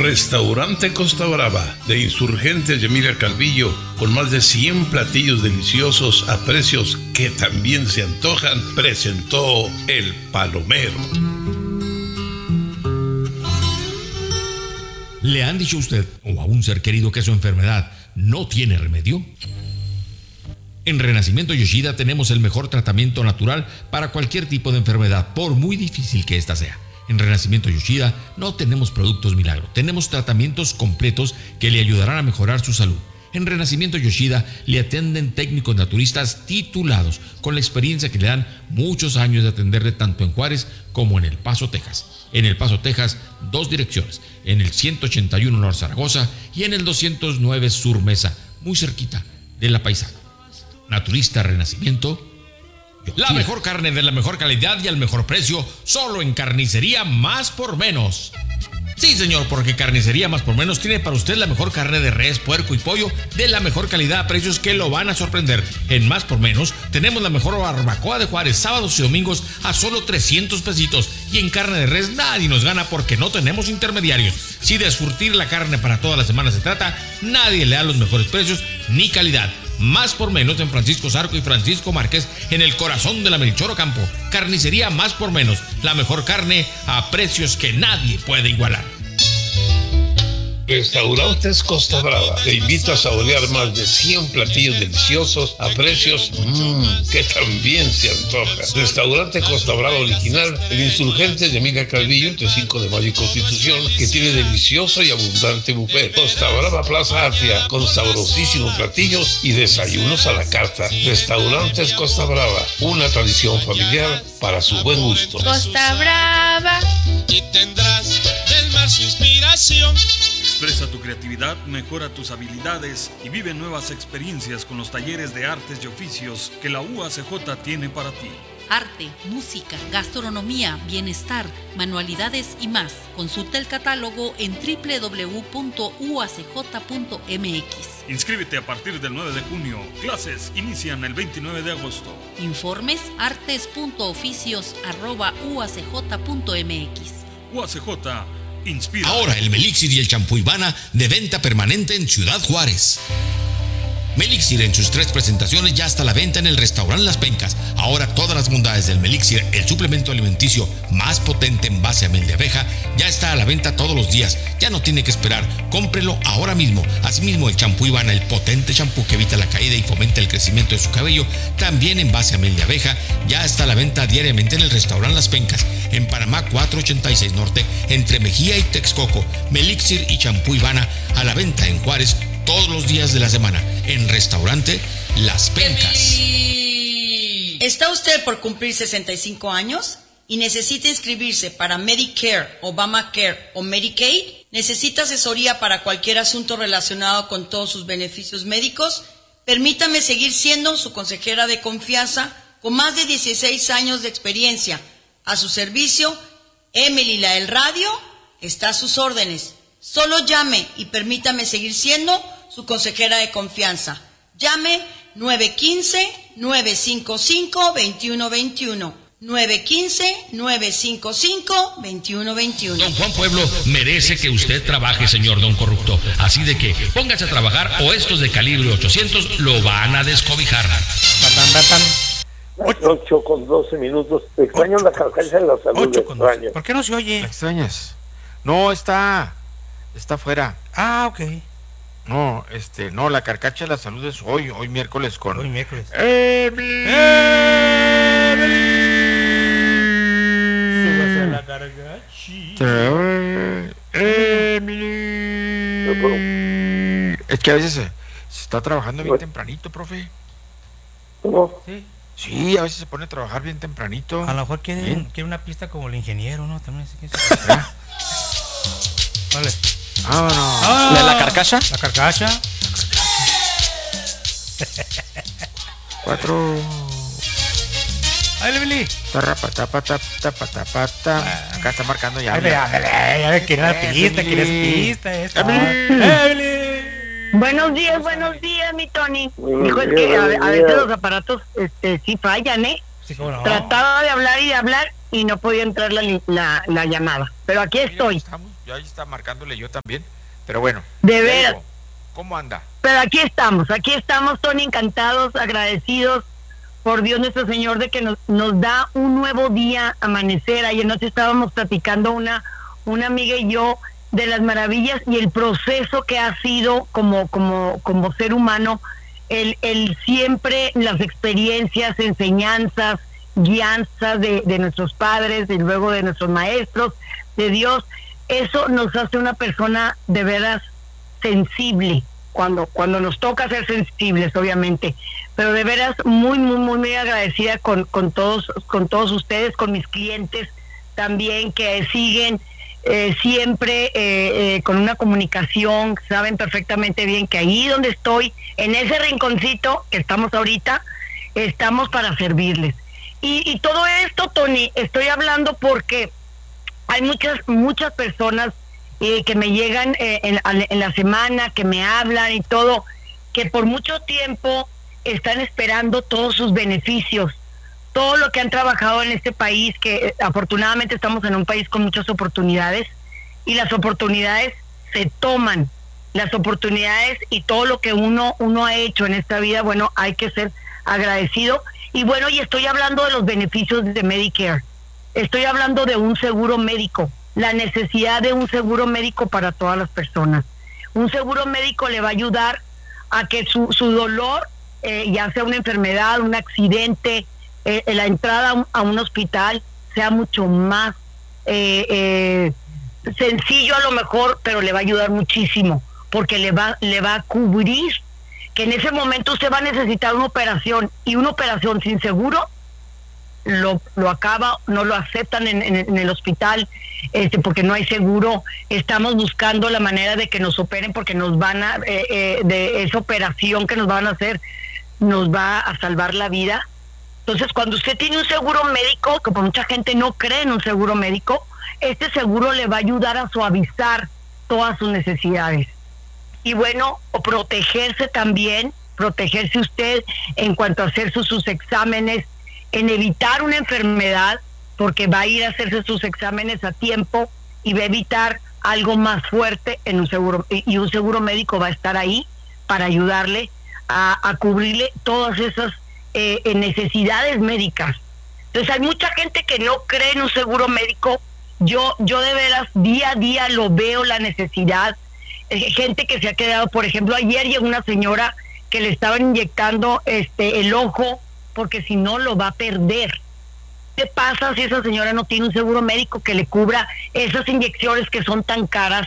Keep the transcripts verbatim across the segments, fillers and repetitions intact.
Restaurante Costa Brava, de Insurgentes de Emilia Calvillo, con más de cien platillos deliciosos a precios que también se antojan, presentó El Palomero. ¿Le han dicho a usted o a un ser querido que su enfermedad no tiene remedio? En Renacimiento Yoshida tenemos el mejor tratamiento natural para cualquier tipo de enfermedad, por muy difícil que ésta sea. En Renacimiento Yoshida no tenemos productos milagro, tenemos tratamientos completos que le ayudarán a mejorar su salud. En Renacimiento Yoshida le atienden técnicos naturistas titulados, con la experiencia que le dan muchos años de atenderle tanto en Juárez como en El Paso, Texas. En El Paso, Texas, dos direcciones, en el ciento ochenta y uno Norte Zaragoza y en el doscientos nueve Sur Mesa, muy cerquita de La Paisana. Naturista Renacimiento Yoshida. La mejor carne de la mejor calidad y al mejor precio, solo en Carnicería Más por Menos. Sí, señor, porque Carnicería Más por Menos tiene para usted la mejor carne de res, puerco y pollo de la mejor calidad a precios que lo van a sorprender. En Más por Menos tenemos la mejor barbacoa de Juárez, sábados y domingos a solo trescientos pesitos. Y en carne de res nadie nos gana porque no tenemos intermediarios. Si de surtir la carne para toda la semana se trata, nadie le da los mejores precios ni calidad. Más por Menos en Francisco Zarco y Francisco Márquez, en el corazón de la Melchor Ocampo. Carnicería Más por Menos, la mejor carne a precios que nadie puede igualar. Restaurantes Costa Brava te invita a saborear más de cien platillos deliciosos a precios mmm, que también se antoja. Restaurante Costa Brava original, el Insurgente de Emilia Calvillo, entre cinco de mayo y Constitución, que tiene delicioso y abundante buffet. Costa Brava Plaza Atria, con sabrosísimos platillos y desayunos a la carta. Restaurantes Costa Brava, una tradición familiar para su buen gusto. Costa Brava. Y tendrás del mar su inspiración. Expresa tu creatividad, mejora tus habilidades y vive nuevas experiencias con los talleres de artes y oficios que la U A C J tiene para ti. Arte, música, gastronomía, bienestar, manualidades y más. Consulta el catálogo en doble u doble u doble u punto u a c j punto m x. Inscríbete a partir del nueve de junio. Clases inician el veintinueve de agosto. Informes artes punto oficios arroba u a c j punto m x. U A C J inspira. Ahora el Melixir y el champú Ivana de venta permanente en Ciudad Juárez. Melixir en sus tres presentaciones ya está a la venta en el restaurante Las Pencas. Ahora todas las bondades del Melixir, el suplemento alimenticio más potente en base a miel de abeja, ya está a la venta todos los días. Ya no tiene que esperar, cómprelo ahora mismo. Asimismo el champú Ivana, el potente champú que evita la caída y fomenta el crecimiento de su cabello, también en base a miel de abeja, ya está a la venta diariamente en el restaurante Las Pencas, en Panamá cuatrocientos ochenta y seis Norte, entre Mejía y Texcoco. Melixir y champú Ivana a la venta en Juárez todos los días de la semana, en Restaurante Las Pencas. ¿Está usted por cumplir sesenta y cinco años y necesita inscribirse para Medicare, Obamacare o Medicaid? ¿Necesita asesoría para cualquier asunto relacionado con todos sus beneficios médicos? Permítame seguir siendo su consejera de confianza con más de dieciséis años de experiencia. A su servicio, Emily la del Radio está a sus órdenes. Solo llame y permítame seguir siendo su consejera de confianza. Llame nueve uno cinco, nueve cinco cinco, dos uno dos uno. nueve uno cinco, nueve cinco cinco, dos uno dos uno. Don Juan Pueblo merece que usted trabaje, señor Don Corrupto. Así de que póngase a trabajar o estos de calibre ochocientos lo van a descobijar. ocho con doce minutos. Extraño la carcasa de la salud. Extraño. ¿Por qué no se oye? ¿La extrañas? No, está... Está afuera. Ah, ok. No, este, no, la carcacha de la salud es hoy, hoy miércoles con... Hoy miércoles. ¡Emily! ¡Emily! Súbase a la carcacha. ¡Emily! Es que a veces se, se está trabajando bien tempranito, profe. ¿Cómo? Sí. Sí, a veces se pone a trabajar bien tempranito. A lo mejor quiere, quiere una pista como el ingeniero, ¿no? También sé que es... Vale. Vámonos. Ah, ¿La, la carcacha? La carcacha. Cuatro. ¡Ay, Emily! Tarapa, tapa, tapa, tapa, tapa, tapa. Acá está marcando ya. Ándale, ándale, ya ves que era pista, que eres pista. Esta. Emily. Buenos días, buenos días, mi Tony. Dijo, es que a, a veces los aparatos este, sí fallan, ¿eh? Sí, cómo no. Trataba de hablar y de hablar y no podía entrar la, la, la llamada. Pero aquí estoy. ya está marcándole yo también, pero bueno. De veras. ¿Cómo anda? Pero aquí estamos, aquí estamos, Tony, encantados, agradecidos por Dios nuestro Señor de que nos, nos da un nuevo día, amanecer. Ayer noche estábamos platicando una, una amiga y yo de las maravillas y el proceso que ha sido como, como, como ser humano, el, el siempre las experiencias, enseñanzas, guianzas de, de nuestros padres y luego de nuestros maestros, de Dios. Eso nos hace una persona de veras sensible, cuando cuando nos toca ser sensibles, obviamente, pero de veras muy muy muy muy agradecida con con todos con todos ustedes, con mis clientes también que siguen eh, siempre eh, eh, con una comunicación. Saben perfectamente bien que ahí donde estoy, en ese rinconcito que estamos ahorita, estamos para servirles. Y, y todo esto, Tony, estoy hablando porque hay muchas muchas personas eh, que me llegan eh, en, en la semana, que me hablan y todo, que por mucho tiempo están esperando todos sus beneficios, todo lo que han trabajado en este país, que eh, afortunadamente estamos en un país con muchas oportunidades, y las oportunidades se toman, las oportunidades y todo lo que uno uno ha hecho en esta vida, bueno, hay que ser agradecido. Y bueno, y estoy hablando de los beneficios de Medicare, estoy hablando de un seguro médico, la necesidad de un seguro médico para todas las personas. Un seguro médico le va a ayudar a que su, su dolor, eh, ya sea una enfermedad, un accidente, eh, la entrada a un, a un hospital, sea mucho más eh, eh, sencillo a lo mejor, pero le va a ayudar muchísimo, porque le va, le va a cubrir que en ese momento usted va a necesitar una operación, y una operación sin seguro lo, lo acaba, no lo aceptan en, en, en el hospital, este, porque no hay seguro. Estamos buscando la manera de que nos operen, porque nos van a, eh, eh, de esa operación que nos van a hacer, nos va a salvar la vida. Entonces, cuando usted tiene un seguro médico, que por mucha gente no cree en un seguro médico, este seguro le va a ayudar a suavizar todas sus necesidades. Y bueno, o protegerse también, protegerse usted en cuanto a hacer sus, sus exámenes, en evitar una enfermedad, porque va a ir a hacerse sus exámenes a tiempo y va a evitar algo más fuerte en un seguro, y un seguro médico va a estar ahí para ayudarle a, a cubrirle todas esas eh, necesidades médicas. Entonces hay mucha gente que no cree en un seguro médico. Yo, yo de veras día a día lo veo, la necesidad. Gente que se ha quedado, por ejemplo, ayer llegó una señora que le estaban inyectando este el ojo, porque si no lo va a perder. ¿Qué pasa si esa señora no tiene un seguro médico que le cubra esas inyecciones que son tan caras?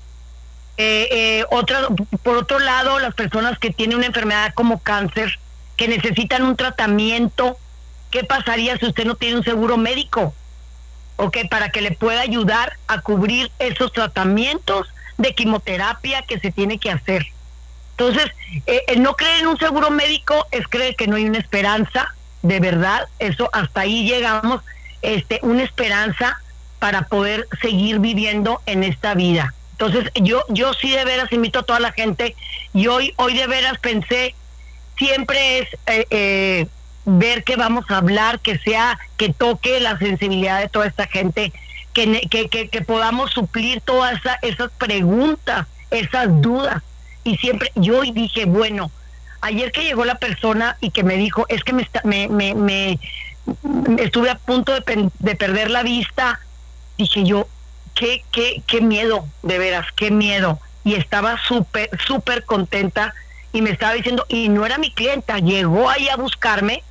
Eh, eh, otra, por otro lado, las personas que tienen una enfermedad como cáncer, que necesitan un tratamiento, ¿qué pasaría si usted no tiene un seguro médico? ¿Ok? Para que le pueda ayudar a cubrir esos tratamientos de quimioterapia que se tiene que hacer. Entonces, eh, el no creer en un seguro médico es creer que no hay una esperanza, de verdad. Eso, hasta ahí llegamos, este, una esperanza para poder seguir viviendo en esta vida. Entonces, yo yo sí de veras invito a toda la gente, y hoy, hoy de veras pensé, siempre es eh, eh, ver que vamos a hablar, que sea, que toque la sensibilidad de toda esta gente, Que, que, que, que podamos suplir todas esa, esas preguntas, esas dudas. Y siempre, yo hoy dije, bueno, ayer que llegó la persona y que me dijo, es que me, está, me, me, me, me estuve a punto de, pen, de perder la vista, dije yo, qué, qué, qué miedo, de veras, qué miedo. Y estaba súper, súper contenta, y me estaba diciendo, y no era mi clienta, llegó ahí a buscarme,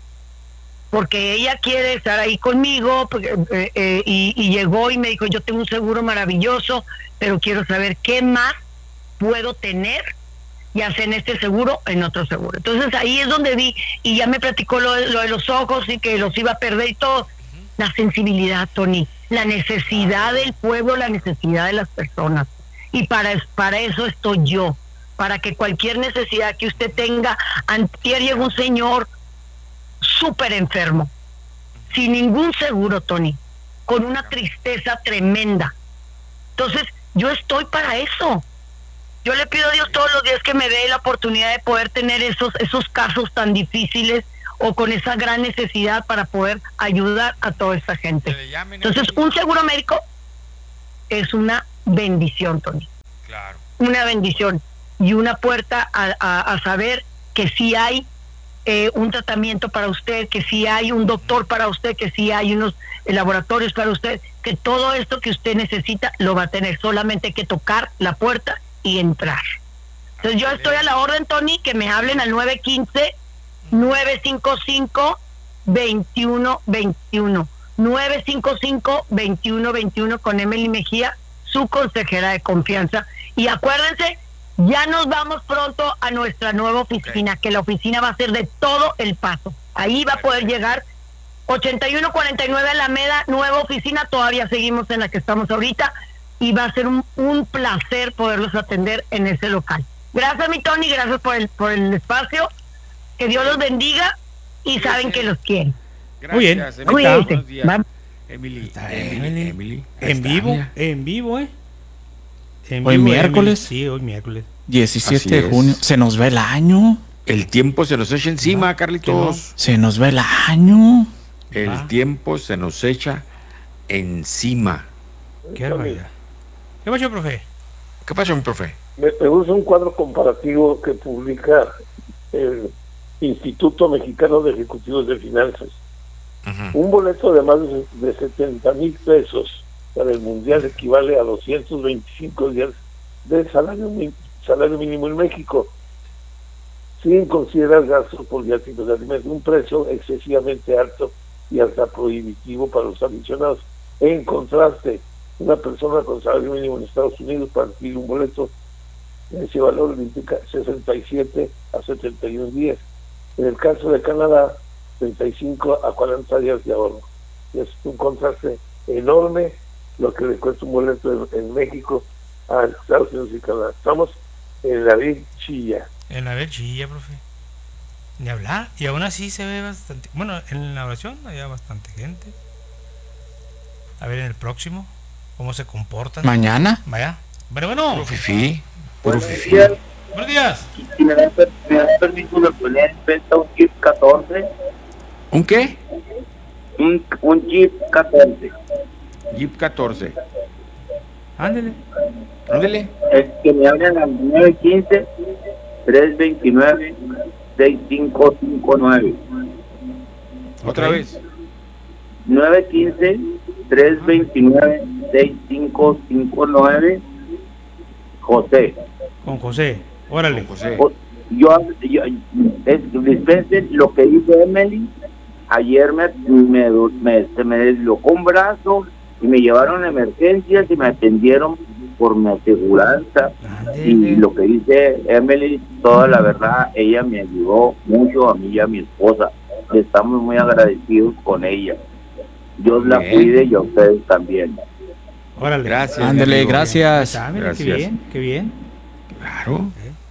porque ella quiere estar ahí conmigo, porque, eh, eh, y, y llegó y me dijo, yo tengo un seguro maravilloso, pero quiero saber qué más puedo tener, ya sea en este seguro o en otro seguro. Entonces ahí es donde vi, y ya me platicó lo, lo de los ojos y que los iba a perder y todo. Uh-huh. La sensibilidad, Tony, la necesidad del pueblo, la necesidad de las personas. Y para, para eso estoy yo, para que cualquier necesidad que usted tenga. Antier llegó un señor súper enfermo, sin ningún seguro, Tony, con una tristeza tremenda. Entonces, yo estoy para eso. Yo le pido a Dios todos los días que me dé la oportunidad de poder tener esos, esos casos tan difíciles, o con esa gran necesidad, para poder ayudar a toda esta gente. Entonces, un seguro médico es una bendición, Tony. Claro. Una bendición y una puerta a, a, a saber que sí hay eh, un tratamiento para usted, que sí hay un doctor para usted, que sí hay unos laboratorios para usted, que todo esto que usted necesita lo va a tener, solamente hay que tocar la puerta y entrar. Entonces yo estoy a la orden, Tony, que me hablen al nueve uno cinco, nueve cinco cinco, dos uno dos uno, nueve cinco cinco, dos uno dos uno con Emily Mejía, su consejera de confianza. Y acuérdense, ya nos vamos pronto a nuestra nueva oficina, okay, que la oficina va a ser de todo El Paso. Ahí va a poder llegar ochenta y uno cuarenta y nueve Alameda, nueva oficina, todavía seguimos en la que estamos ahorita, y va a ser un, un placer poderlos atender en ese local. Gracias, mi Tony, gracias por el, por el espacio, que Dios los bendiga, y saben que los quieren. Gracias. Muy bien, cuídense. Emily, Está Emily, Emily, Emily, en está, vivo, mira. en vivo, eh. En Hoy vivo, miércoles. Emily. Sí, hoy miércoles. diecisiete de junio. Se nos va el año. El tiempo se nos echa encima, Ah, Carlitos. Se nos va el año. El Ah. tiempo se nos echa encima. Qué barbaridad. ¿Qué pasó, profe? ¿Qué pasó, mi profe? Me, me gusta un cuadro comparativo que publica el Instituto Mexicano de Ejecutivos de Finanzas. Uh-huh. Un boleto de más de, de setenta mil pesos para el Mundial equivale a doscientos veinticinco días de salario, salario mínimo en México, sin considerar gastos por viáticos de alimentos, un precio excesivamente alto y hasta prohibitivo para los aficionados. En contraste, una persona con salario mínimo en Estados Unidos para adquirir un boleto de ese valor le indica sesenta y siete a setenta y uno días. En el caso de Canadá, treinta y cinco a cuarenta días de ahorro. Y es un contraste enorme lo que le cuesta un boleto en, en México a Estados Unidos y Canadá. Estamos en la Vil Chilla. En la Vil Chilla, profe. Ni hablar. Y aún así se ve bastante. Bueno, en la oración había bastante gente. A ver en el próximo, cómo se comportan. ¿Mañana? Vaya. Bueno, bueno. Puro fifí. Puro fifí. Buenos días. Si me das, me das permiso de poner en venta un Jeep catorce. ¿Un qué? Un, un Jeep catorce. Jeep catorce. Ándele. Ándele. Es que me hablan al nueve uno cinco, tres dos nueve, seis cinco cinco nueve. Otra Okay. vez. nueve uno cinco, tres dos nueve, seis cinco cinco nueve. José. Con José. Órale. Con José. Yo, yo es, dispensen lo que dice Emily. Ayer me, me, me, se me deslocó un brazo y me llevaron a emergencias y me atendieron por mi aseguranza. Ándele. Y lo que dice Emily, toda la verdad, ella me ayudó mucho a mí y a mi esposa. Estamos muy agradecidos con ella. Dios la Bien. cuide y a ustedes también. Órale. Gracias. Ándele, amigo. gracias. Ah, mira, qué Gracias. bien, qué bien. Claro.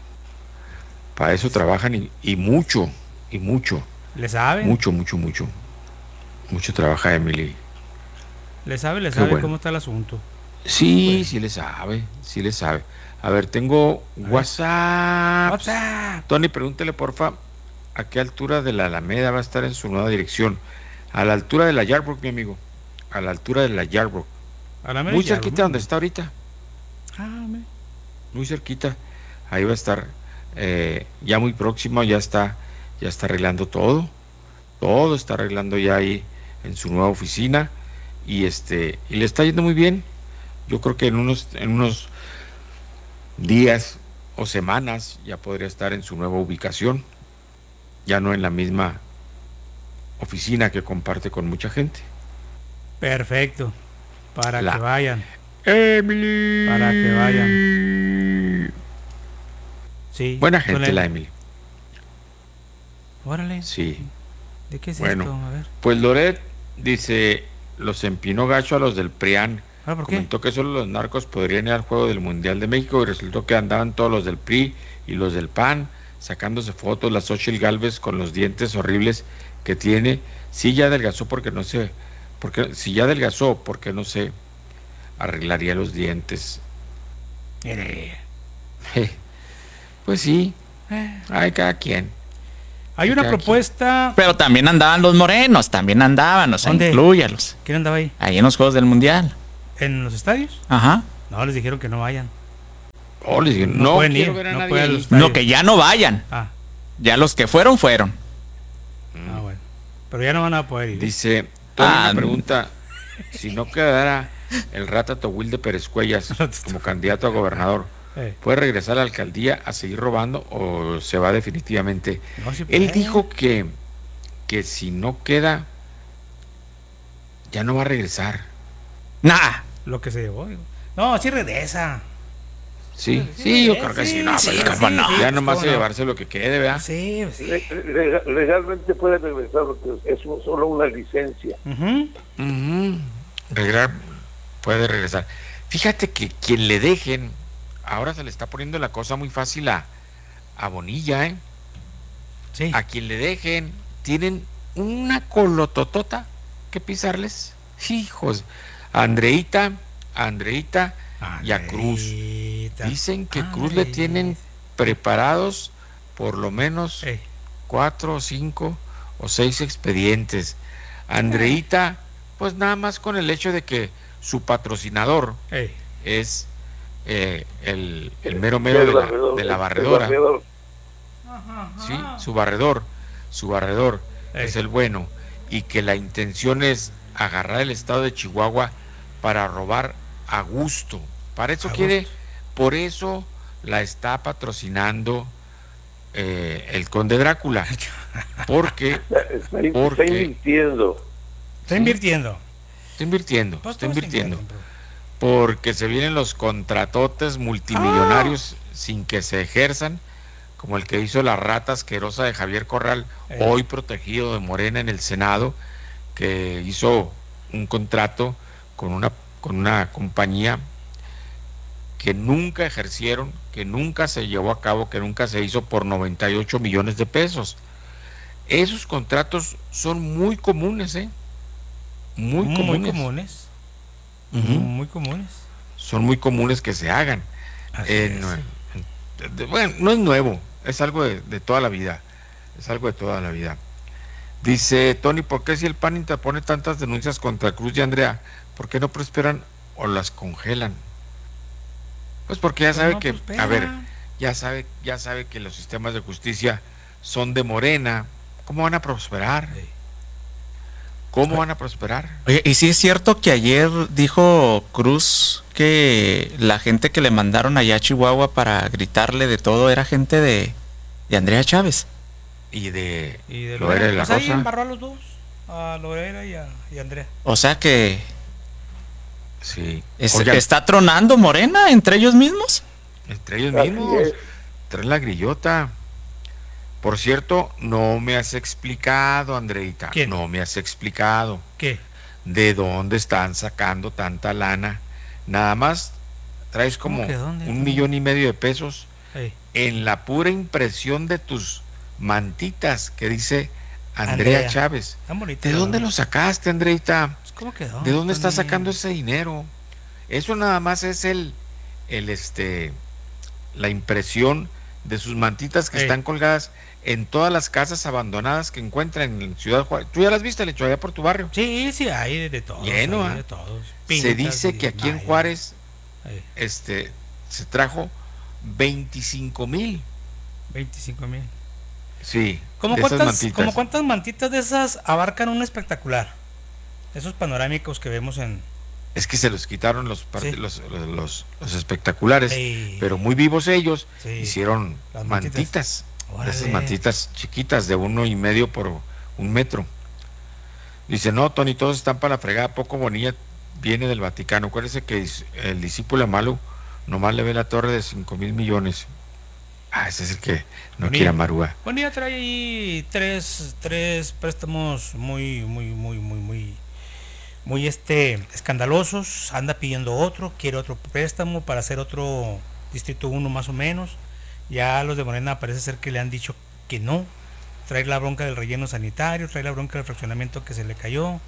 Para eso trabajan y, y mucho, y mucho, ¿Le saben? mucho, mucho, mucho. Mucho trabaja Emily. Le sabe, le Qué sabe bueno. cómo está el asunto. Sí, Bueno. sí le sabe, sí le sabe. A ver, tengo ver. WhatsApp. WhatsApp. Tony, pregúntele porfa, ¿a qué altura de la Alameda va a estar en su nueva dirección? A la altura de la Yardbrook, mi amigo. A la altura de la Yardbrook. A la Muy mera cerquita ya, donde está ahorita. Ah, me- Muy cerquita. Ahí va a estar eh, ya muy próximo, ya está, ya está arreglando todo. Todo está arreglando ya ahí en su nueva oficina. Y este, y le está yendo muy bien. Yo creo que en unos, en unos días o semanas ya podría estar en su nueva ubicación. Ya no en la misma oficina que comparte con mucha gente. Perfecto. Para La- que vayan. Emily. Para que vayan. Sí. Buena con gente el- la Emily. Órale. Sí. ¿De qué es Bueno. esto? A ver. Pues Loret dice, los empinó gacho a los del PRIAN. Ah, ¿por qué? Comentó que solo los narcos podrían ir al juego del Mundial de México y resultó que andaban todos los del P R I y los del P A N sacándose fotos, la Xochitl Gálvez con los dientes horribles que tiene. Sí, ya adelgazó porque no sé, porque si ya adelgazó, porque no se arreglaría los dientes. Mire. Pues sí, Eh, hay cada quien. Hay una Cada propuesta. Pero también andaban los morenos, también andaban, o sea, ¿Dónde? inclúyalos. ¿Quién andaba ahí? Ahí en los Juegos del Mundial. ¿En los estadios? Ajá. No, les dijeron que no vayan. Oh, les dijeron, no, no quiero ir, ver a no nadie ahí. No, que ya no vayan. Ah. Ya los que fueron, fueron. Ah, bueno. Pero ya no van a poder ir. Dice, toda ah, una pregunta, si no quedara el Ratatouille de Pérez Cuellas como candidato a gobernador, eh. ¿puede regresar a la alcaldía a seguir robando o se va definitivamente? No, sí Él dijo que, que si no queda, ya no va a regresar. Nah. Lo que se llevó. No, sí regresa. Sí, sí, sí, yo creo que sí, no, sí, pues, sí, no. Sí, ya nomás no. llevarse lo que quede, ¿verdad? Sí, sí. Legalmente puede regresar porque es solo una licencia. Uh-huh. Uh-huh. Regresar, puede regresar. Fíjate que quien le dejen, ahora se le está poniendo la cosa muy fácil a, a Bonilla, ¿eh? Sí. A quien le dejen, tienen una colototota que pisarles. Hijos, a Andreita, a Andreita Andreita. y a Cruz. Dicen que Andreita. Cruz le tienen preparados por lo menos Ey. cuatro, cinco o seis expedientes. Andreita, pues nada más con el hecho de que su patrocinador Ey. es eh, el, el mero mero de la, de la barredora. Sí, su barredor, su barredor Ey. es el bueno, y que la intención es agarrar el estado de Chihuahua para robar a gusto. Para eso a quiere, gusto. Por eso la está patrocinando eh, el Conde Drácula. Porque, está, porque está invirtiendo. Está invirtiendo. Está invirtiendo, pues está invirtiendo. Porque se vienen los contratotes multimillonarios ah. sin que se ejerzan, como el que hizo la rata asquerosa de Javier Corral, eh. hoy protegido de Morena en el Senado, que hizo un contrato con una con una compañía que nunca ejercieron, que nunca se llevó a cabo, que nunca se hizo por noventa y ocho millones de pesos. Esos contratos son muy comunes, ¿eh? Muy, muy comunes. comunes. Uh-huh. Muy comunes. Son muy comunes que se hagan. Eh, no, de, bueno, no es nuevo, es algo de, de toda la vida. Es algo de toda la vida. Dice Tony, ¿por qué si el P A N interpone tantas denuncias contra Cruz y Andrea, por qué no prosperan o las congelan? Pues porque ya sabe no que, prospera. a ver, ya sabe, ya sabe que los sistemas de justicia son de Morena. ¿Cómo van a prosperar? ¿Cómo van a prosperar? Oye, y sí es cierto que ayer dijo Cruz que la gente que le mandaron allá a Chihuahua para gritarle de todo era gente de, de Andrea Chávez. Y de, y de Loera de la Rosa. Rosa. Ahí embarró a los dos, a Loera y a, y a Andrea. O sea que sí. Es, ¿está tronando Morena entre ellos mismos? Entre ellos mismos. Trae la grillota. Por cierto, no me has explicado, Andreita. ¿Quién? No me has explicado. ¿Qué? ¿De dónde están sacando tanta lana? Nada más traes como un millón y medio de pesos Ey. en la pura impresión de tus mantitas que dice Andrea, Andrea. Chávez. Bonito, ¿De dónde ¿no? lo sacaste, Andreita? ¿Cómo quedó? ¿De dónde estás sacando ese dinero? Eso nada más es el, el este, la impresión de sus mantitas que Ey. están colgadas en todas las casas abandonadas que encuentran en Ciudad Juárez. ¿Tú ya las viste, Lecho, allá por tu barrio? Sí, sí, hay de, de todos. Lleno, hay ¿eh? de todos. Pintas, se dice que aquí en Juárez Ey. este se trajo veinticinco mil. veinticinco mil. Sí. ¿Cómo cuántas, ¿Cómo cuántas mantitas de esas abarcan un espectacular? Esos panorámicos que vemos en... Es que se los quitaron los sí. los, los, los, los espectaculares, sí. pero muy vivos ellos, sí. hicieron Las mantitas, mantitas esas mantitas chiquitas de uno y medio por un metro. Dice, no, Tony, todos están para la fregada, poco Bonilla viene del Vaticano. Acuérdese que el discípulo malo nomás le ve la torre de cinco mil millones. Ah, ese es el que no Bonilla. quiere a Marúa. Bonilla trae ahí tres, tres préstamos muy, muy, muy, muy, muy, muy este escandalosos. Anda pidiendo otro, quiere otro préstamo para hacer otro distrito uno más o menos. Ya los de Morena parece ser que le han dicho que no. Trae la bronca del relleno sanitario, trae la bronca del fraccionamiento que se le cayó.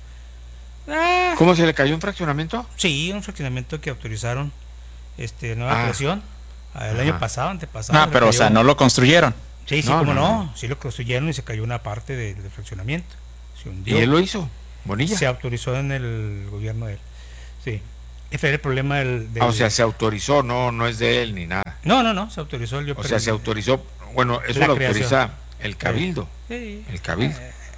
Ah. ¿Cómo se le cayó un fraccionamiento? Sí, un fraccionamiento que autorizaron este nueva ah. creación. El año pasado, antepasado. Ah, pero o sea, no lo construyeron. Sí, sí, no, cómo no, no, no. Sí lo construyeron y se cayó una parte del de fraccionamiento. Se hundió. ¿Y él lo hizo? Bonilla. Se autorizó en el gobierno de él. Sí. Ese era el problema del... del... Ah, o sea, se autorizó, no no es de él ni nada. No, no, no, se autorizó el yo. O sea, se autorizó, bueno, eso lo autoriza el Cabildo. Sí. El Cabildo.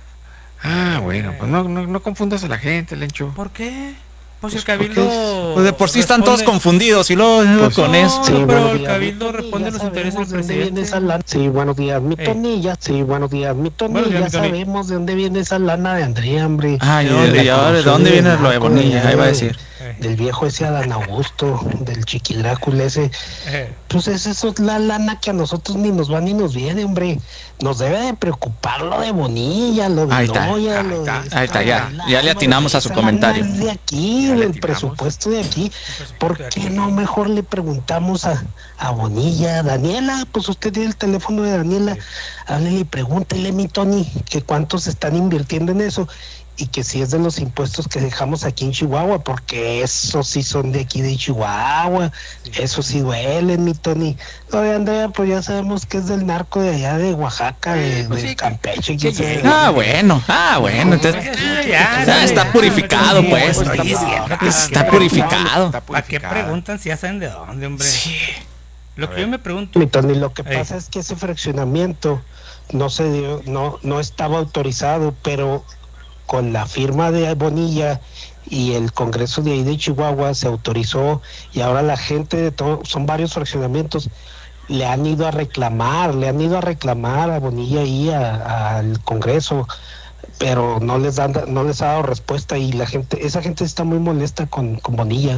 Ah, bueno, pues no, no, no confundas a la gente, Lencho. ¿Por qué? Pues, Pues el Cabildo... Pues de por sí están todos confundidos y luego pues con no, eso. Sí, pero buenos el días, Cabildo mi responde a los Tony, intereses ya del sabemos de dónde presidente. viene esa lana. Sí, buenos días, mi Ey. Tonilla. Sí, buenos días, mi Tony. Buenos días, Ya mi Tony. sabemos de dónde viene esa lana de Andrea, hombre. Ay, ¿De ¿de, dónde? de, ahora, ¿de dónde viene lo de Bonilla? Ahí va a decir. Del viejo ese Adán Augusto, del Chiquidrácula ese. Eh, Pues es eso es la lana que a nosotros ni nos va ni nos viene, hombre. Nos debe de preocupar lo de Bonilla, lo de Ahí está, Noya, ahí lo está, de ahí está, ya, esa ya le atinamos a su esa comentario. lana es de aquí, Ya le del atinamos. presupuesto de aquí. ¿Por qué no mejor le preguntamos a, a Bonilla, Daniela? Pues usted tiene el teléfono de Daniela. Háblele y pregúntele, mi Tony, que cuántos están invirtiendo en eso. Y que si es de los impuestos que dejamos aquí en Chihuahua, porque esos sí son de aquí de Chihuahua, eso sí duelen, mi Tony. Lo de Andrea, pues ya sabemos que es del narco de allá de Oaxaca, de, pues de sí, Campeche. que quién sabe. Ah, bueno, ah, bueno, entonces ya está purificado, pues. estoy diciendo que- Está purificado. Está ¿Para qué purificada. preguntan si ya saben de dónde, hombre? Sí. Lo A que ver. yo me pregunto... Mi Tony, lo que Ey. pasa es que ese fraccionamiento no se dio, no, no estaba autorizado, pero con la firma de Bonilla y el Congreso de ahí de Chihuahua se autorizó y ahora la gente de todo, son varios fraccionamientos, le han ido a reclamar, le han ido a reclamar a Bonilla y a- al Congreso, pero no les dan, no les ha dado respuesta y la gente, esa gente está muy molesta con, con Bonilla. Es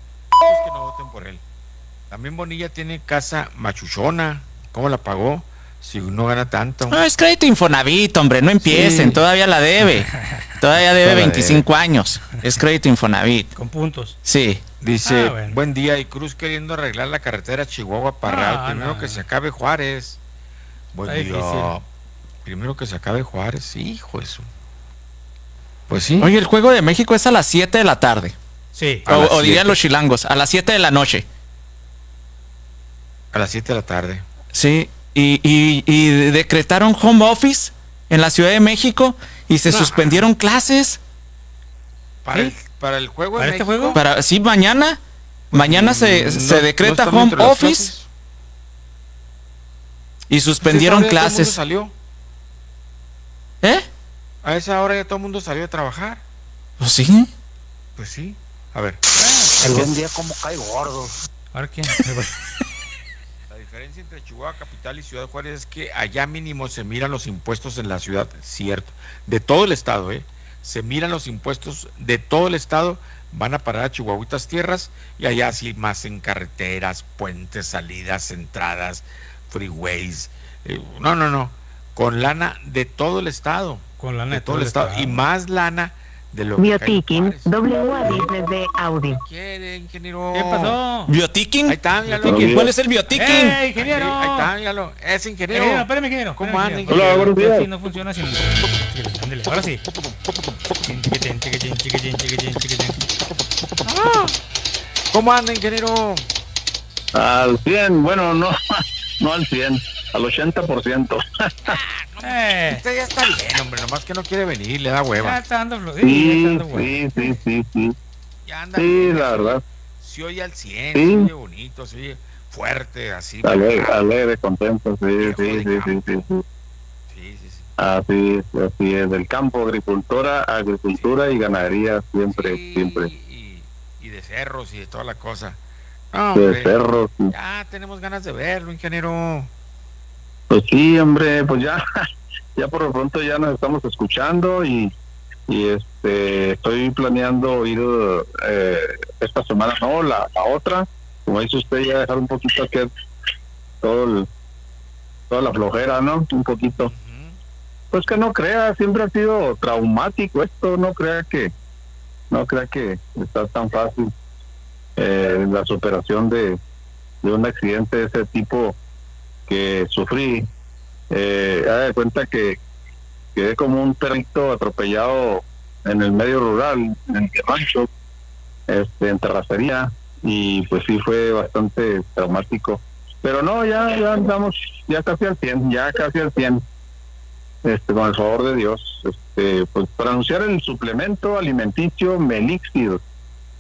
que no voten por él. También Bonilla tiene casa machuchona. ¿Cómo la pagó? Si no gana tanto. No, es crédito Infonavit, hombre, no empiecen, Sí. todavía la debe. Todavía debe Todavía veinticinco años. Es crédito Infonavit. Con puntos. Sí. Dice, Ah, bueno. buen día, y Cruz queriendo arreglar la carretera Chihuahua-Parral. No, Primero no. que se acabe Juárez. Buen Está día. difícil. Primero que se acabe Juárez. Hijo de su. Pues sí. Oye, el Juego de México es a las siete de la tarde. Sí. A O, las o dirían siete. los chilangos, a las siete de la noche. A las siete de la tarde. Sí. Y, y, y decretaron home office en la Ciudad de México y se No. suspendieron clases. Para, ¿Sí? el, para el juego ¿Para de este México. juego? Para, sí, mañana. Mañana se, No- se no decreta están home dentro de las office clases. y suspendieron Pues a esa hora ya todo el mundo clases. salió. ¿Eh? A esa hora ya todo el mundo salió a trabajar. Pues sí. Pues sí. A ver. Algún día como cae gordo. ¿Ahora qué? La diferencia entre Chihuahua Capital y Ciudad Juárez es que allá mínimo se miran los impuestos en la ciudad, cierto, de todo el estado, ¿eh? Se miran los impuestos de todo el estado, van a parar a Chihuahuitas Tierras y allá sí más en carreteras, puentes, salidas, entradas, freeways. eh, no, no, no, con lana de todo el estado, Con lana de todo el estado, y más lana de lo que cae en Biotiquín, Juárez. W A Business de Audi. ¿Quiere, ingeniero? ¿Qué pasó? ¿Biotiquín? Ahí está, míralo. ¿Biotiquín? ¿Cuál es el biotiquín? ¡Ey, ingeniero! Ahí está, míralo. Es ingeniero. Ingeniero, espérame, ingeniero. ¿Cómo espérame, anda, ingeniero. ingeniero? Hola, buenos días. Así no funciona así. Ándale, ahora sí. Chiquitín, chiquitín, chiquitín, chiquitín, chiquitín. ¿Cómo anda, ingeniero? Al cien, bueno, no, no al cien, al ochenta por ciento. Eh, Usted ya está bien, hombre, nomás que no quiere venir, le da ya hueva. está dando flo- sí, ya está Sí, dando bueno. sí, sí, sí, sí. Ya anda Sí, bien, la verdad. se oye al cien, Sí. se oye bonito, se oye fuerte, así. Alegre, alegre, contento, sí, Viejo sí, de sí, sí, campo. sí, sí. Sí, sí, sí. Así es, así es. Del campo, agricultura, agricultura y ganadería, siempre, Sí, siempre. Y, y de cerros y de toda la cosa. No, De hombre, cerros. sí. ya tenemos ganas de verlo, ingeniero. Pues sí, hombre, pues ya, ya por lo pronto ya nos estamos escuchando y, y este, estoy planeando ir eh, esta semana, no, la, la otra, como dice usted, ya dejar un poquito aquí todo el, toda la flojera, ¿no? Un poquito. Ujú. Pues que no crea, siempre ha sido traumático esto, no crea que, no crea que está tan fácil eh, la superación de, de un accidente de ese tipo que sufrí. Eh, haga de cuenta que quedé como un perrito atropellado en el medio rural, en el rancho, este, en terracería, y pues sí fue bastante traumático. Pero no, ya, ya andamos, ya casi al cien, ya casi al cien, este, con el favor de Dios, este, pues para anunciar el suplemento alimenticio Melixir,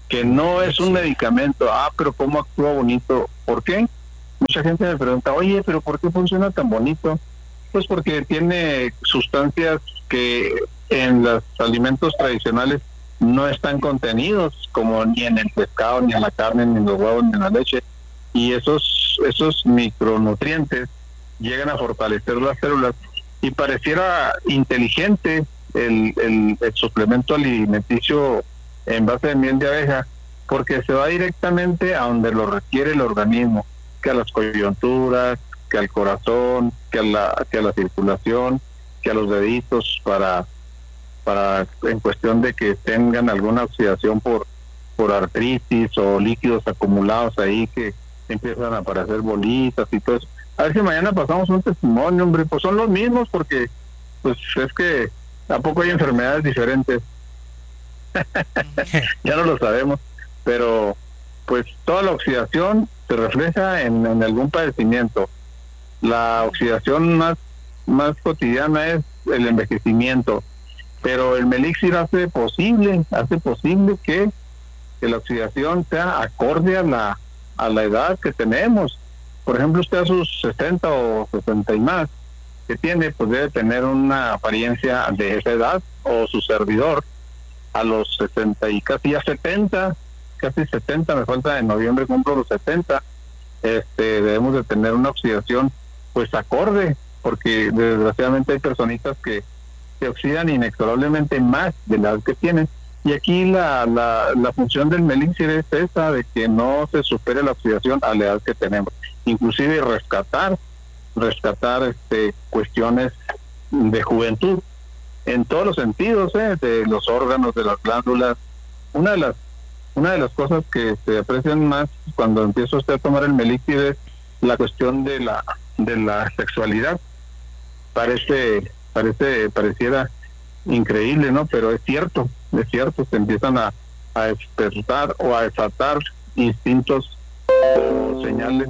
que no es un medicamento. Ah, pero ¿cómo actúa bonito? ¿Por qué? Mucha gente me pregunta, oye, pero ¿por qué funciona tan bonito? Pues porque tiene sustancias que en los alimentos tradicionales no están contenidos, como ni en el pescado, ni en la carne, ni en los huevos, ni en la leche. Y esos, esos micronutrientes llegan a fortalecer las células y pareciera inteligente el, el, el suplemento alimenticio en base de miel de abeja, porque se va directamente a donde lo requiere el organismo, que a las coyunturas, que al corazón, que a la, que a la circulación, que a los deditos, para, para en cuestión de que tengan alguna oxidación por, por artritis o líquidos acumulados ahí que empiezan a aparecer bolitas y todo eso. A ver si mañana pasamos un testimonio, hombre, pues son los mismos, porque pues es que tampoco hay enfermedades diferentes. Ya no lo sabemos, pero pues toda la oxidación se refleja en, en algún padecimiento. La oxidación más, más cotidiana es el envejecimiento, pero el Melixir hace posible, hace posible que, que la oxidación sea acorde a la, a la edad que tenemos. Por ejemplo, usted a sus sesenta o sesenta y más que tiene, pues debe tener una apariencia de esa edad, o su servidor a los sesenta y casi ya setenta, casi setenta, me falta en noviembre, cumplo los setenta, este, debemos de tener una oxidación pues acorde, porque desgraciadamente hay personitas que se oxidan inexorablemente más de la edad que tienen, y aquí la, la, la función del Melixir es esa, de que no se supere la oxidación a la edad que tenemos, inclusive rescatar, rescatar este cuestiones de juventud, en todos los sentidos, ¿eh? De los órganos, de las glándulas. Una de las una de las cosas que se aprecian más cuando empieza usted a tomar el Melixir es la cuestión de la de la sexualidad. Parece parece pareciera increíble, ¿no? Pero es cierto, es cierto, se empiezan a, a despertar o a desatar instintos o señales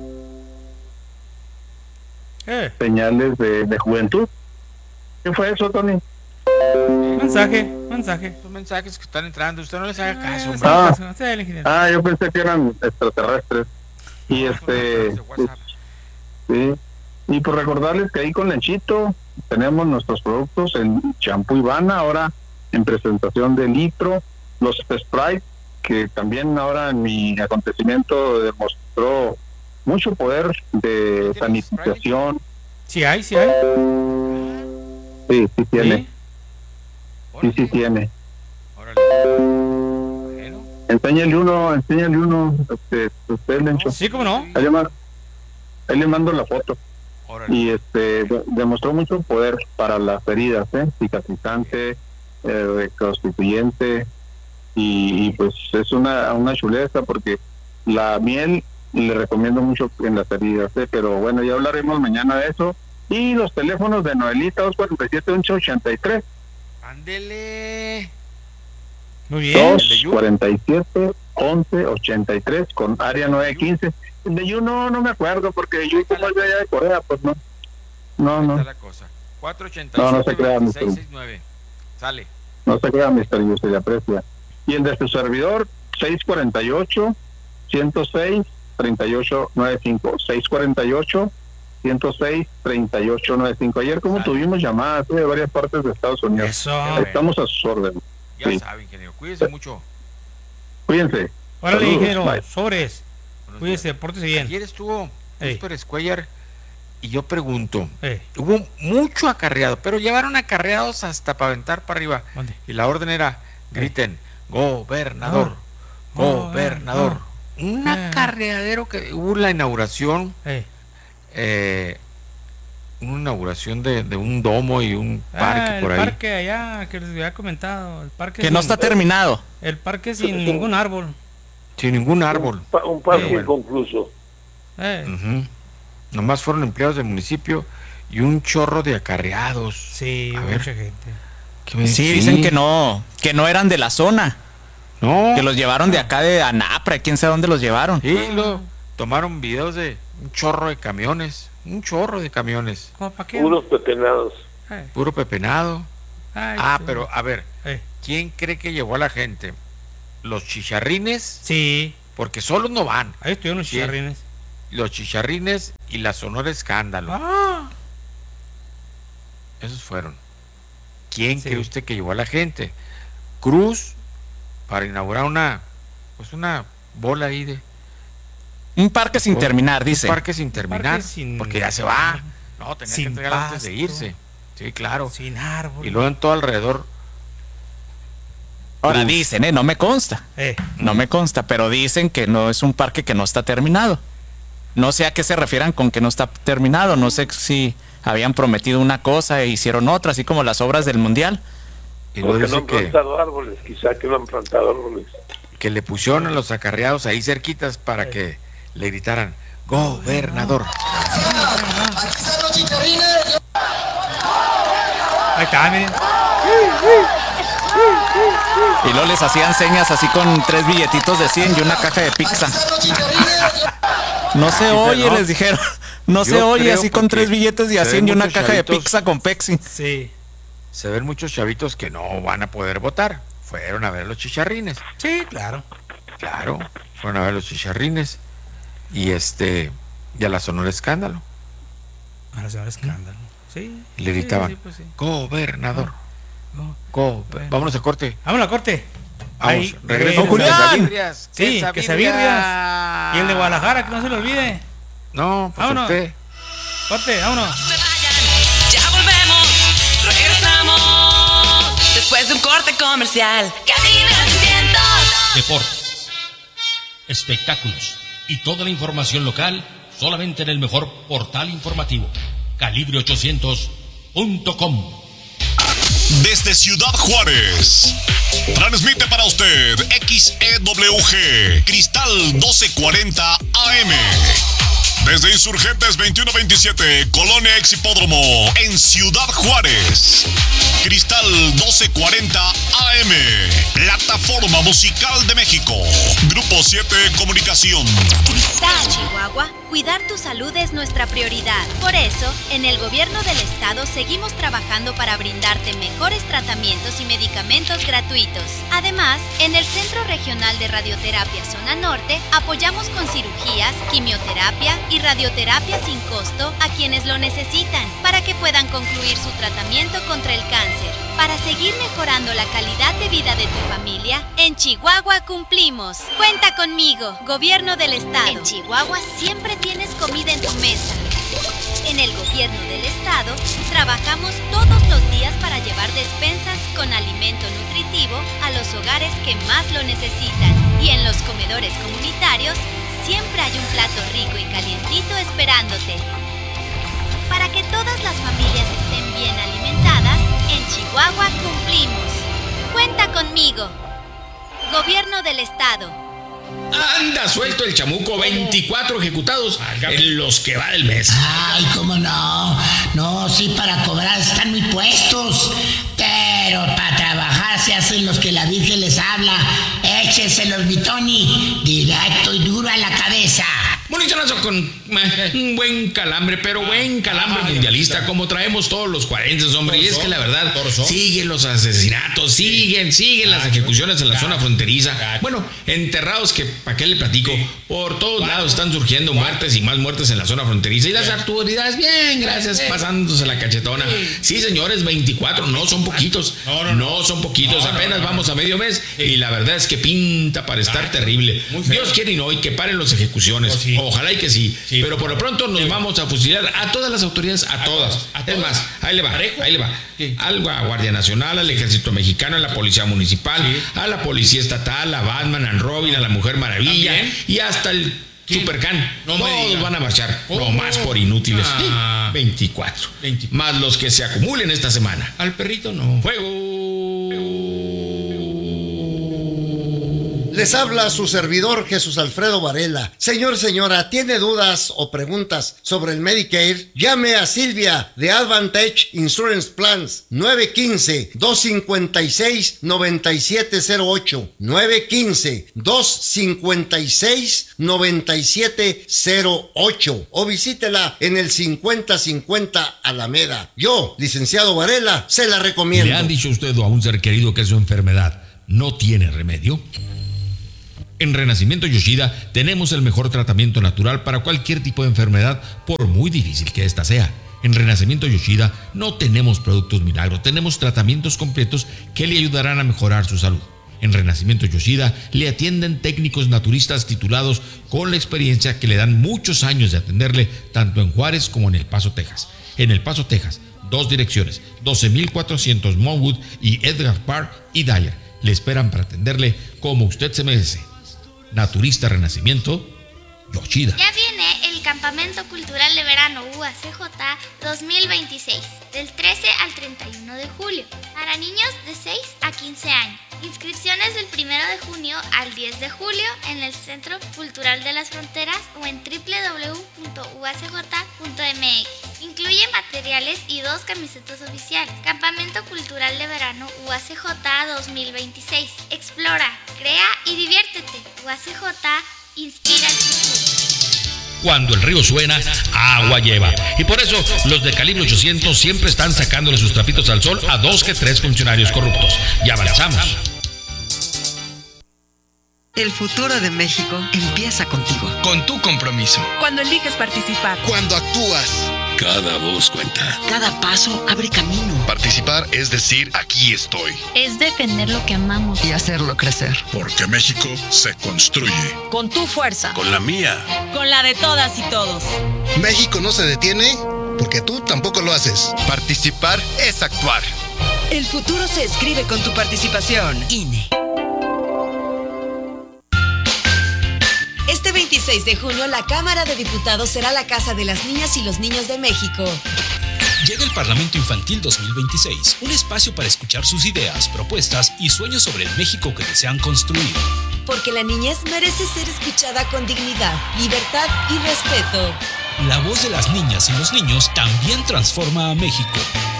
eh. señales de, de juventud. ¿Qué fue eso, Tony? Mensaje, mensaje. Son mensajes que están entrando, usted no les haga caso. Ah, hombre. ah, yo pensé que eran extraterrestres. Y este, pues, sí. Y por recordarles que ahí con Lenchito tenemos nuestros productos, el champú Ivana, ahora en presentación de litro, los Sprite, que también ahora en mi acontecimiento demostró mucho poder de sanitización. Sí hay, sí hay. Sí, sí tiene. ¿Sí? Sí, sí tiene. Bueno. Enséñale uno, enséñale uno, este, usted, Lencho. Sí, cómo no. Ahí le mando, ahí le mando la foto. Órale. Y este de, demostró mucho poder para las heridas, ¿eh? Cicatrizante, eh, reconstituyente, y, y pues es una, una chuleza, porque la miel le recomiendo mucho en las heridas, ¿eh? Pero bueno, ya hablaremos mañana de eso. Y los teléfonos de Noelita, dos cuatro siete, once ochenta y tres. Ándele. Muy bien. dos cuarenta y siete, once ochenta y tres con área nueve quince. El de Yu no, no me acuerdo, porque yo como es de allá de Corea, pues no. No, no. La cosa. cuatro ochenta y No, no se siete, crea, veintiséis mister sesenta y nueve. Sale. No se crea, mister Yu, se le aprecia. Y el de su servidor, seis cuarenta y ocho, ciento seis, treinta y ocho noventa y cinco. seis cuarenta y ocho, ciento seis, treinta y ocho noventa y cinco. Ayer como Sale. Tuvimos llamadas de varias partes de Estados Unidos. Eso. Estamos a sus órdenes. Ya sí. saben, ingeniero. Cuídense mucho. Cuídense. Órale, ingeniero. Sobres. Cuídense, pórtese bien. Ayer estuvo Ey. Super Squire y yo pregunto, Ey. hubo mucho acarreado, pero llevaron acarreados hasta para aventar para arriba. ¿Dónde? Y la orden era, griten, gobernador, Oh. gobernador. Oh. Un Eh. acarreadero que hubo la inauguración, Ey. eh, una inauguración de, de un domo y un parque Ah, el por ahí. parque allá que les había comentado, el parque Que sin- no está terminado. El parque sin ningún árbol. Sin ningún árbol. Un, pa- un parque Sí. inconcluso. Eh, Ujú. Nomás fueron empleados del municipio y un chorro de acarreados. sí, A ver. mucha gente. ¿Qué me- Sí, dicen que no, que no eran de la zona, No. que los llevaron de acá de Anapra, quién sabe dónde los llevaron. Sí, lo tomaron videos de un chorro de camiones, un chorro de camiones, ¿Cómo pa' qué? Puros pepenados. Eh, puro pepenado. ay, Ah, sí. pero a ver, Eh, ¿quién cree que llevó a la gente? los chicharrines. Sí. Porque solos no van. Ahí estuvieron los chicharrines. Los chicharrines y la Sonora Escándalo. Ah. Esos fueron. ¿Quién Sí. cree usted que llevó a la gente? Cruz, para inaugurar una, pues una bola ahí de... Un parque sin terminar, dice. Un parque sin terminar, sin- porque ya se va. No, tenía sin que entregarlo antes de pasto. irse. Sí, claro. Sin árbol. Y luego en todo alrededor. Ahora Cruz. dicen, ¿eh? No me consta. Eh. No me consta, pero dicen que no es un parque que no está terminado. No sé a qué se refieran con que no está terminado. No sé si habían prometido una cosa e hicieron otra, así como las obras del Mundial. Y luego Porque no dice han que, plantado árboles, quizá que no han plantado árboles. que le pusieron a los acarreados ahí cerquitas para que le gritaran, gobernador. Ahí está, miren. Y luego les hacían señas así con tres billetitos de cien y una caja de pizza. No se oye, les dijeron. No se Yo oye creo así con porque tres billetes de a se cien y ven una muchos caja de chavitos- pizza con Pepsi. Sí. Se ven muchos chavitos que no van a poder votar. Fueron a ver a los chicharrines. Sí, claro. Claro, fueron a ver los chicharrines. Y este, y a la Sonora Escándalo. A la Sonora Escándalo. Sí. Y le sí, gritaban, sí, pues sí. gobernador. Oh, Go- bueno. Vámonos a corte. Vámonos a corte. Vamos, Ahí, regreso. eh, Julián. Sí, que Sabirrias. Y el de Guadalajara, que no se lo olvide. No, pues Vámonos. usted. Corte, vámonos. Ya volvemos, regresamos después de un corte comercial. Cabina ochocientos. Deportes, espectáculos y toda la información local solamente en el mejor portal informativo, calibre ochocientos punto com. Desde Ciudad Juárez, transmite para usted X E W G Cristal doce cuarenta A M. Desde Insurgentes veintiuno veintisiete, Colonia Ex Hipódromo, en Ciudad Juárez. Cristal doce cuarenta A M, plataforma musical de México. Grupo siete Comunicación. En Chihuahua, cuidar tu salud es nuestra prioridad. Por eso, en el gobierno del estado seguimos trabajando para brindarte mejores tratamientos y medicamentos gratuitos. Además, en el Centro Regional de Radioterapia Zona Norte, apoyamos con cirugías, quimioterapia y radioterapia sin costo a quienes lo necesitan, para que puedan concluir su tratamiento contra el cáncer. Para seguir mejorando la calidad de vida de tu familia, en Chihuahua cumplimos. Cuenta conmigo, Gobierno del Estado. En Chihuahua siempre tienes comida en tu mesa. En el Gobierno del Estado trabajamos todos los días para llevar despensas con alimento nutritivo a los hogares que más lo necesitan. Y en los comedores comunitarios siempre hay un plato rico y calientito esperándote. Para que todas las familias estén bien alimentadas, en Chihuahua cumplimos. Cuenta conmigo. Gobierno del Estado. Anda suelto el chamuco, veinticuatro ejecutados en los que va del mes. Ay, cómo no. No, sí, para cobrar están muy puestos. Pero para trabajar se hacen los que la Virgen les habla. Écheselos, mi Tony. Directo y duro a la cabeza. Municionazo con eh, un buen calambre, pero buen calambre mundialista, como traemos todos los cuarenta, hombre. Y es que la verdad, siguen los asesinatos, siguen, siguen las ejecuciones en la zona fronteriza. Bueno, enterrados que, ¿para qué le platico? Por todos lados están surgiendo muertes y más muertes en la zona fronteriza. Y las autoridades, bien, gracias, pasándose la cachetona. Sí, señores, veinticuatro, no son poquitos. No son poquitos, apenas vamos a medio mes. Y la verdad es que pinta para estar terrible. Dios quiere y no, y que paren las ejecuciones. Ojalá y que sí, sí, pero por lo pronto nos vamos a fusilar a todas las autoridades, a, a todas. A es más, ahí le va, ahí le va. Sí. Algo a Guardia Nacional, al Ejército Mexicano, a la Policía Municipal, sí. a la Policía Estatal, a Batman, a Robin, a la Mujer Maravilla, ¿también? Y hasta el Supercan. No todos van a marchar, oh, no más por inútiles. Ah. veinticuatro. veinte. Más los que se acumulen esta semana. Al perrito no. Fuego. Les habla su servidor Jesús Alfredo Varela. Señor, señora, ¿tiene dudas o preguntas sobre el Medicare? Llame a Silvia de Advantage Insurance Plans nueve uno cinco, dos cinco seis, nueve siete cero ocho nueve uno cinco, dos cinco seis, nueve siete cero ocho o visítela en el cincuenta cincuenta Alameda. Yo, licenciado Varela, se la recomiendo. ¿Le han dicho usted a un ser querido que su enfermedad no tiene remedio? En Renacimiento Yoshida tenemos el mejor tratamiento natural para cualquier tipo de enfermedad, por muy difícil que ésta sea. En Renacimiento Yoshida no tenemos productos milagro, tenemos tratamientos completos que le ayudarán a mejorar su salud. En Renacimiento Yoshida le atienden técnicos naturistas titulados con la experiencia que le dan muchos años de atenderle tanto en Juárez como en El Paso, Texas. En El Paso, Texas, dos direcciones, doce mil cuatrocientos Monwood y Edgar Park y Dyer. Le esperan para atenderle como usted se merece. Naturista Renacimiento Yoshida. Ya viene el Campamento Cultural de Verano U A C J dos mil veintiséis, del trece al treinta y uno de julio, para niños de seis a quince años. Inscripciones del primero de junio al diez de julio en el Centro Cultural de las Fronteras o en doble u doble u doble u punto u a c j punto m x. Incluye materiales y dos camisetas oficiales. Campamento Cultural de Verano U A C J dos mil veintiséis. Explora, crea y diviértete. U A C J inspira el futuro. Cuando el río suena, agua lleva. Y por eso los de calibre ochocientos siempre están sacándole sus trapitos al sol a dos que tres funcionarios corruptos. Ya avanzamos. El futuro de México empieza contigo. Con tu compromiso. Cuando eliges participar. Cuando actúas. Cada voz cuenta. Cada paso abre camino. Participar es decir, aquí estoy. Es defender lo que amamos. Y hacerlo crecer. Porque México se construye. Con tu fuerza. Con la mía. Con la de todas y todos. México no se detiene porque tú tampoco lo haces. Participar es actuar. El futuro se escribe con tu participación. I N E. Este veintiséis de junio, la Cámara de Diputados será la casa de las niñas y los niños de México. Llega el Parlamento Infantil dos mil veintiséis, un espacio para escuchar sus ideas, propuestas y sueños sobre el México que desean construir. Porque la niñez merece ser escuchada con dignidad, libertad y respeto. La voz de las niñas y los niños también transforma a México.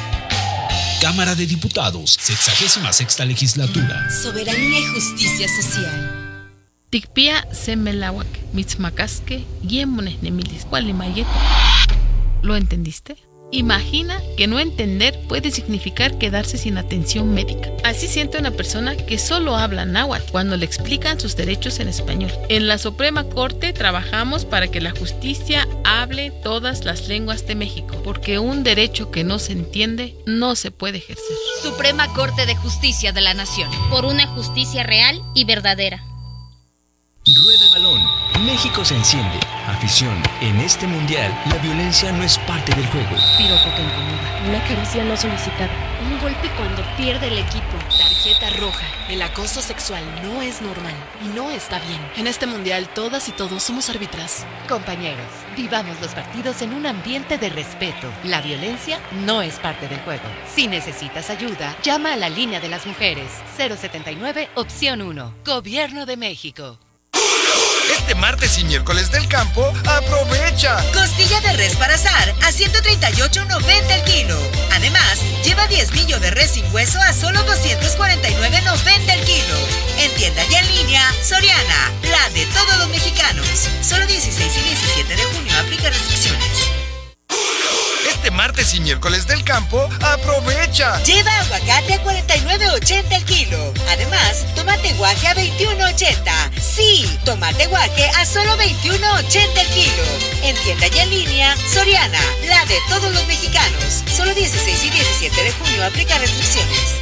Cámara de Diputados, sexagésima sexta legislatura. Soberanía y justicia social. Tikpia semelawak, mitzmacasque, yemones nemilis, cualimayeto. ¿Lo entendiste? Imagina que no entender puede significar quedarse sin atención médica. Así siente una persona que solo habla náhuatl cuando le explican sus derechos en español. En la Suprema Corte trabajamos para que la justicia hable todas las lenguas de México, porque un derecho que no se entiende no se puede ejercer. Suprema Corte de Justicia de la Nación, por una justicia real y verdadera. Rueda el balón. México se enciende. Afición. En este mundial, la violencia no es parte del juego. Piropo que incomoda. Una caricia no solicitada. Un golpe cuando pierde el equipo. Tarjeta roja. El acoso sexual no es normal y no está bien. En este mundial, todas y todos somos árbitras. Compañeros, vivamos los partidos en un ambiente de respeto. La violencia no es parte del juego. Si necesitas ayuda, llama a la línea de las mujeres. cero setenta y nueve, opción uno. Gobierno de México. Este martes y miércoles del campo, aprovecha. Costilla de res para asar a ciento treinta y ocho noventa el kilo. Además, lleva diezmillo de res sin hueso a solo doscientos cuarenta y nueve noventa el kilo. En tienda y en línea, Soriana, la de todos los mexicanos. Solo dieciséis y diecisiete de junio, aplica restricciones. Este martes y miércoles del campo, aprovecha. Lleva aguacate a cuarenta y nueve ochenta el kilo. Además, tomate guaje a veintiuno ochenta. Sí, tomate guaje a solo veintiuno ochenta el kilo. En tienda y en línea, Soriana, la de todos los mexicanos. Solo dieciséis y diecisiete de junio, aplica restricciones.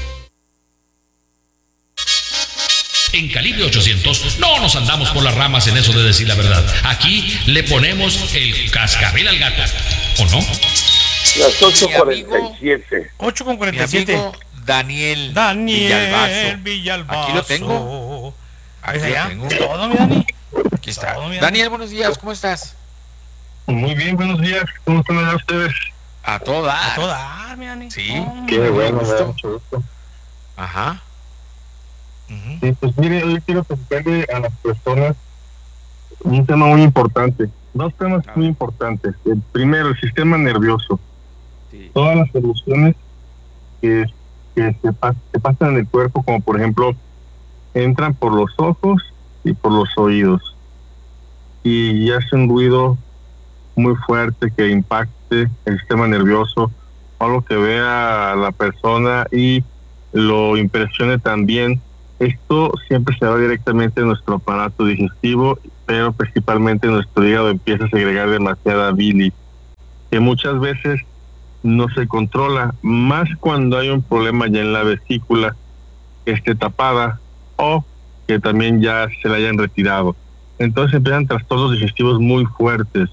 En Calibre ochocientos no nos andamos por las ramas en eso de decir la verdad. Aquí le ponemos el cascabel al gato, ¿o no? Las ocho cuarenta y siete. ocho con cuarenta y siete. Daniel, Daniel Villalbazo. Villalbazo. Aquí lo tengo. Aquí lo ¿Ya? tengo. Todo, mi Dani. Aquí está. Todo, mi Dani. Daniel, buenos días, ¿cómo estás? Muy bien, buenos días. ¿Cómo están ustedes? A toda. A toda, mi Dani. Sí. Oh, Qué bueno, me da mucho gusto. Ajá. Uh-huh. Sí, pues mire, hoy quiero presentarle a las personas un tema muy importante. Dos temas ah. muy importantes. El primero, el sistema nervioso. Sí. Todas las soluciones que, que se, pas, se pasan en el cuerpo, como por ejemplo, entran por los ojos y por los oídos. Y hace un ruido muy fuerte que impacte el sistema nervioso, algo que vea a la persona y lo impresione también Esto siempre se va directamente a nuestro aparato digestivo, pero principalmente nuestro hígado empieza a segregar demasiada bilis, que muchas veces no se controla, más cuando hay un problema ya en la vesícula que esté tapada o que también ya se la hayan retirado. Entonces empiezan trastornos digestivos muy fuertes.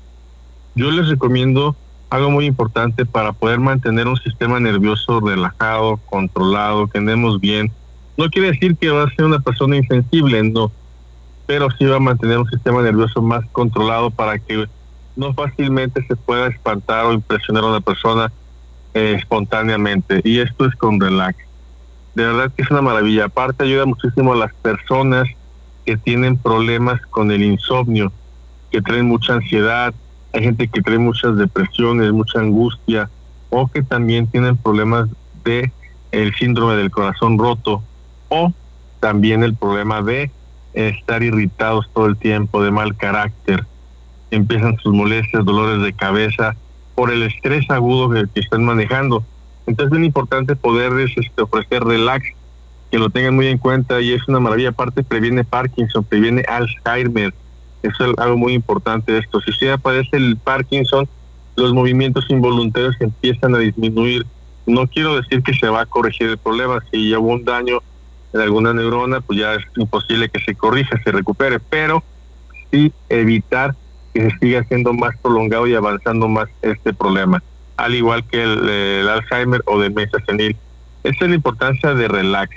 Yo les recomiendo algo muy importante para poder mantener un sistema nervioso relajado, controlado, que andemos bien. No quiere decir que va a ser una persona insensible, no, pero sí va a mantener un sistema nervioso más controlado para que no fácilmente se pueda espantar o impresionar a una persona eh, espontáneamente. Y esto es con relax. De verdad que es una maravilla. Aparte ayuda muchísimo a las personas que tienen problemas con el insomnio, que traen mucha ansiedad. Hay gente que trae muchas depresiones, mucha angustia, o que también tienen problemas de el síndrome del corazón roto, o también el problema de estar irritados todo el tiempo, de mal carácter. Empiezan sus molestias, dolores de cabeza por el estrés agudo que, que están manejando. Entonces es bien importante poderles este, ofrecer relax, que lo tengan muy en cuenta, y es una maravilla. Aparte previene Parkinson, previene Alzheimer. Eso es algo muy importante esto. Si usted padece el Parkinson, los movimientos involuntarios empiezan a disminuir. No quiero decir que se va a corregir el problema. Si ya hubo un daño en alguna neurona, pues ya es imposible que se corrija, se recupere, pero sí evitar que se siga siendo más prolongado y avanzando más este problema, al igual que el, el Alzheimer o demencia senil. Esa es la importancia de relax.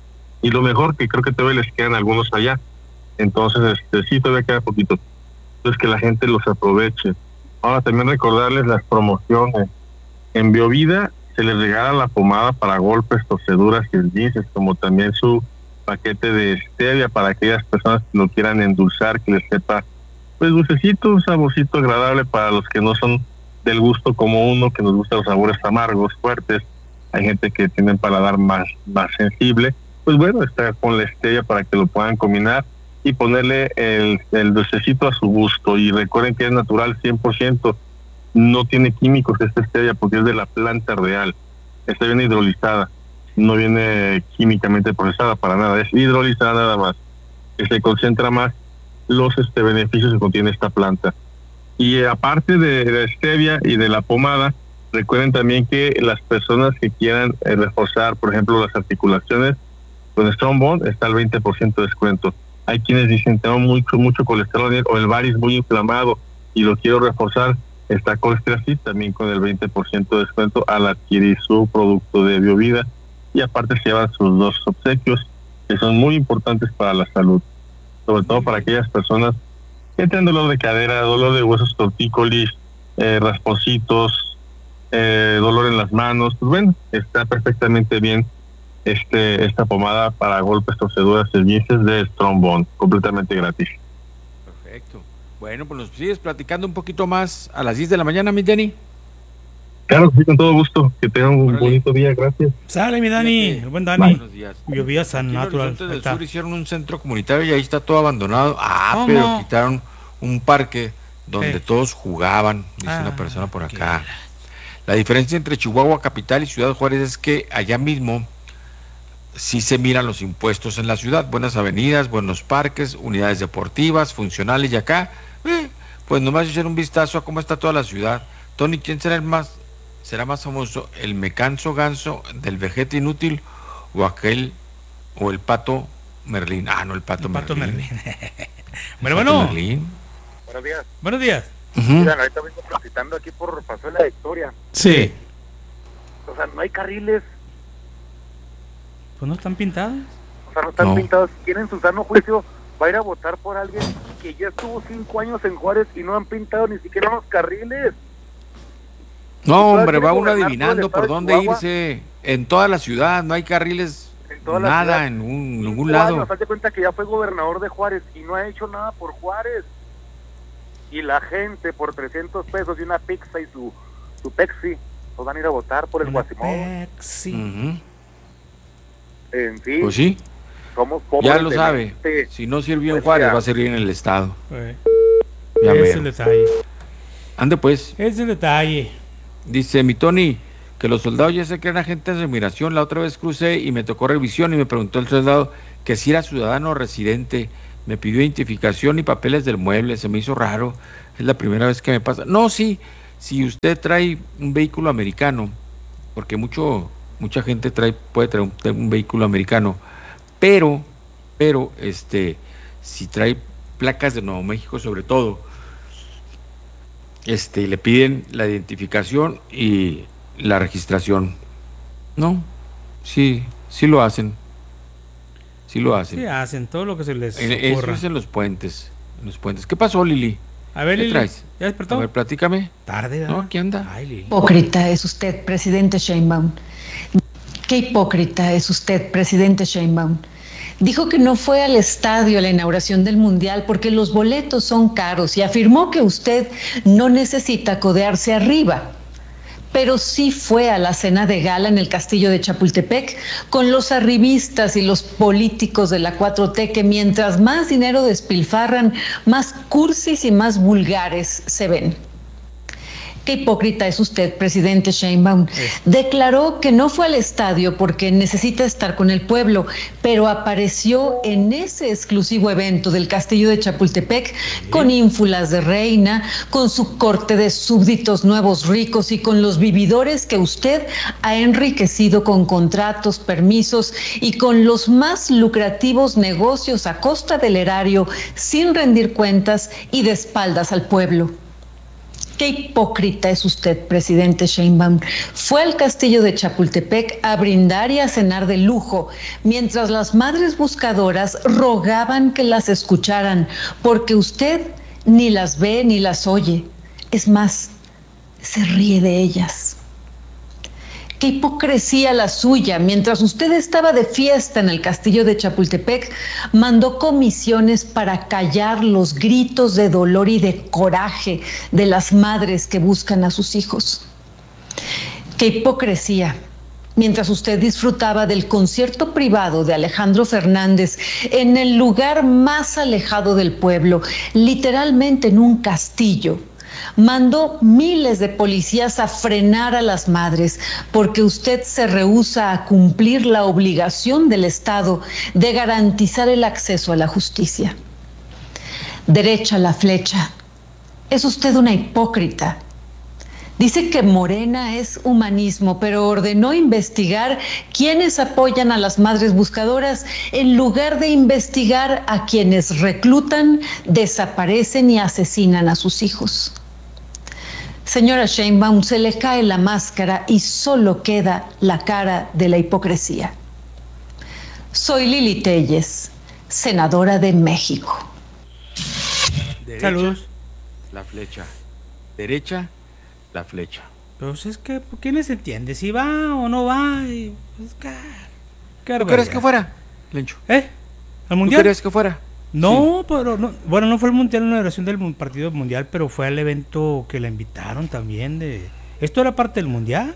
Y lo mejor, que creo que todavía les quedan algunos allá, entonces este sí todavía queda poquito, entonces que la gente los aproveche. Ahora también recordarles las promociones. En Biovida se les regala la pomada para golpes, torceduras y esguinces, como también su paquete de stevia para aquellas personas que lo quieran endulzar, que les sepa pues dulcecito, un saborcito agradable para los que no son del gusto como uno, que nos gustan los sabores amargos, fuertes. Hay gente que tiene el paladar más, más sensible. Pues bueno, está con la stevia para que lo puedan combinar y ponerle el, el dulcecito a su gusto. Y recuerden que es natural cien por ciento, no tiene químicos esta stevia porque es de la planta real. Está bien hidrolizada, no viene químicamente procesada para nada, es hidrolizada nada más, que se concentra más los este beneficios que contiene esta planta. Y eh, aparte de la stevia y de la pomada, recuerden también que las personas que quieran eh, reforzar, por ejemplo, las articulaciones, con Strong Bond está el veinte por ciento de descuento. Hay quienes dicen, tengo mucho, mucho colesterol o el varis muy inflamado y lo quiero reforzar, está Colesteracid también con el veinte por ciento de descuento al adquirir su producto de Biovida, y aparte se llevan sus dos obsequios que son muy importantes para la salud, sobre todo para aquellas personas que tienen dolor de cadera, dolor de huesos tortícolis, eh, raspositos, eh, dolor en las manos. Pues bueno, está perfectamente bien este esta pomada para golpes, torceduras, esguinces de Strong Bond, completamente gratis. Perfecto. Bueno, pues nos sigues platicando un poquito más a las diez de la mañana, mi Dani. Claro, sí, con todo gusto. Que tengan un Órale. bonito día, gracias. Sale, mi Dani, el buen Dani. Buenos días. Llovía San Natural. En el sur hicieron un centro comunitario y ahí está todo abandonado. Ah, ¿Cómo? Pero quitaron un parque donde eh. todos jugaban, dice ah, una persona por acá. La diferencia entre Chihuahua capital y Ciudad Juárez es que allá mismo sí se miran los impuestos en la ciudad, buenas avenidas, buenos parques, unidades deportivas, funcionales, y acá, eh, pues nomás echar un vistazo a cómo está toda la ciudad. Tony, ¿quién será el más, será más famoso, el mecanzo ganso del vejete inútil o aquel, o el pato Merlín? Ah, no, el pato el Merlín. Pato Merlín. bueno, bueno. Merlín. Buenos días. Buenos días. Uh-huh. Mira, ahorita vengo transitando aquí por Pazuela de Victoria. Sí. O sea, no hay carriles. Pues no están pintados. O sea, no están no. pintados. Si quieren su sano juicio, va a ir a votar por alguien que ya estuvo cinco años en Juárez y no han pintado ni siquiera los carriles. No, hombre, va uno adivinando por dónde irse. En toda la ciudad no hay carriles, en toda la nada, ciudad. en un, ningún lado. Años, hazte cuenta que ya fue gobernador de Juárez y no ha hecho nada por Juárez. Y la gente por trescientos pesos y una pizza y su, su Pepsi, pues van a ir a votar por el Guasimodo. Pepsi. Uh-huh. En fin, pues sí, somos pobres. ya lo sabe, mente. Si no sirvió en Juárez, va a servir en el estado. Eh. Ya es el detalle. Ande pues. Es el detalle. Dice mi Tony, que los soldados ya se creen agentes de migración. La otra vez crucé y me tocó revisión y me preguntó el soldado que si era ciudadano residente, me pidió identificación y papeles del mueble, se me hizo raro, es la primera vez que me pasa. No, sí, si usted trae un vehículo americano, porque mucho, mucha gente trae, puede traer un, un vehículo americano, pero, pero, este, si trae placas de Nuevo México sobre todo, este, le piden la identificación y la registración. No, sí, sí lo hacen. Sí lo hacen. Sí hacen todo lo que se les en, ocurra. Eso es en los puentes, en los puentes. ¿Qué pasó, Lili? A ver, ¿Qué Lili, traes? ¿ya despertó? A ver, platícame. Tarde, ¿verdad? No, aquí anda. Ay, Lili. Hipócrita es usted, presidente Sheinbaum. Qué hipócrita es usted, presidente Sheinbaum. Dijo que no fue al estadio a la inauguración del Mundial porque los boletos son caros y afirmó que usted no necesita codearse arriba. Pero sí fue a la cena de gala en el castillo de Chapultepec con los arribistas y los políticos de la cuatro T que mientras más dinero despilfarran, más cursis y más vulgares se ven. Qué hipócrita es usted, presidente Sheinbaum. Declaró que no fue al estadio porque necesita estar con el pueblo, pero apareció en ese exclusivo evento del castillo de Chapultepec con ínfulas de reina, con su corte de súbditos nuevos ricos y con los vividores que usted ha enriquecido con contratos, permisos y con los más lucrativos negocios a costa del erario, sin rendir cuentas y de espaldas al pueblo. Qué hipócrita es usted, presidente Sheinbaum. Fue al castillo de Chapultepec a brindar y a cenar de lujo, mientras las madres buscadoras rogaban que las escucharan, porque usted ni las ve ni las oye. Es más, se ríe de ellas. Qué hipocresía la suya. Mientras usted estaba de fiesta en el castillo de Chapultepec, mandó comisiones para callar los gritos de dolor y de coraje de las madres que buscan a sus hijos. Qué hipocresía. Mientras usted disfrutaba del concierto privado de Alejandro Fernández en el lugar más alejado del pueblo, literalmente en un castillo, mandó miles de policías a frenar a las madres porque usted se rehúsa a cumplir la obligación del Estado de garantizar el acceso a la justicia. Derecha la flecha. Es usted una hipócrita. Dice que Morena es humanismo, pero ordenó investigar quiénes apoyan a las madres buscadoras en lugar de investigar a quienes reclutan, desaparecen y asesinan a sus hijos. Señora Sheinbaum, se le cae la máscara y solo queda la cara de la hipocresía. Soy Lili Telles, senadora de México. Derecha, Saludos. La flecha. Derecha, la flecha. Pues es que, ¿quién les entiende? Si va o no va. Y, pues, ¿qué, qué ¿Tú querías que fuera, Lencho? ¿Eh? ¿Al Mundial? ¿Tú querías que fuera? No, sí. pero no, bueno, no fue el Mundial, una inauguración del partido mundial, pero fue al evento que la invitaron también de... ¿Esto era parte del Mundial?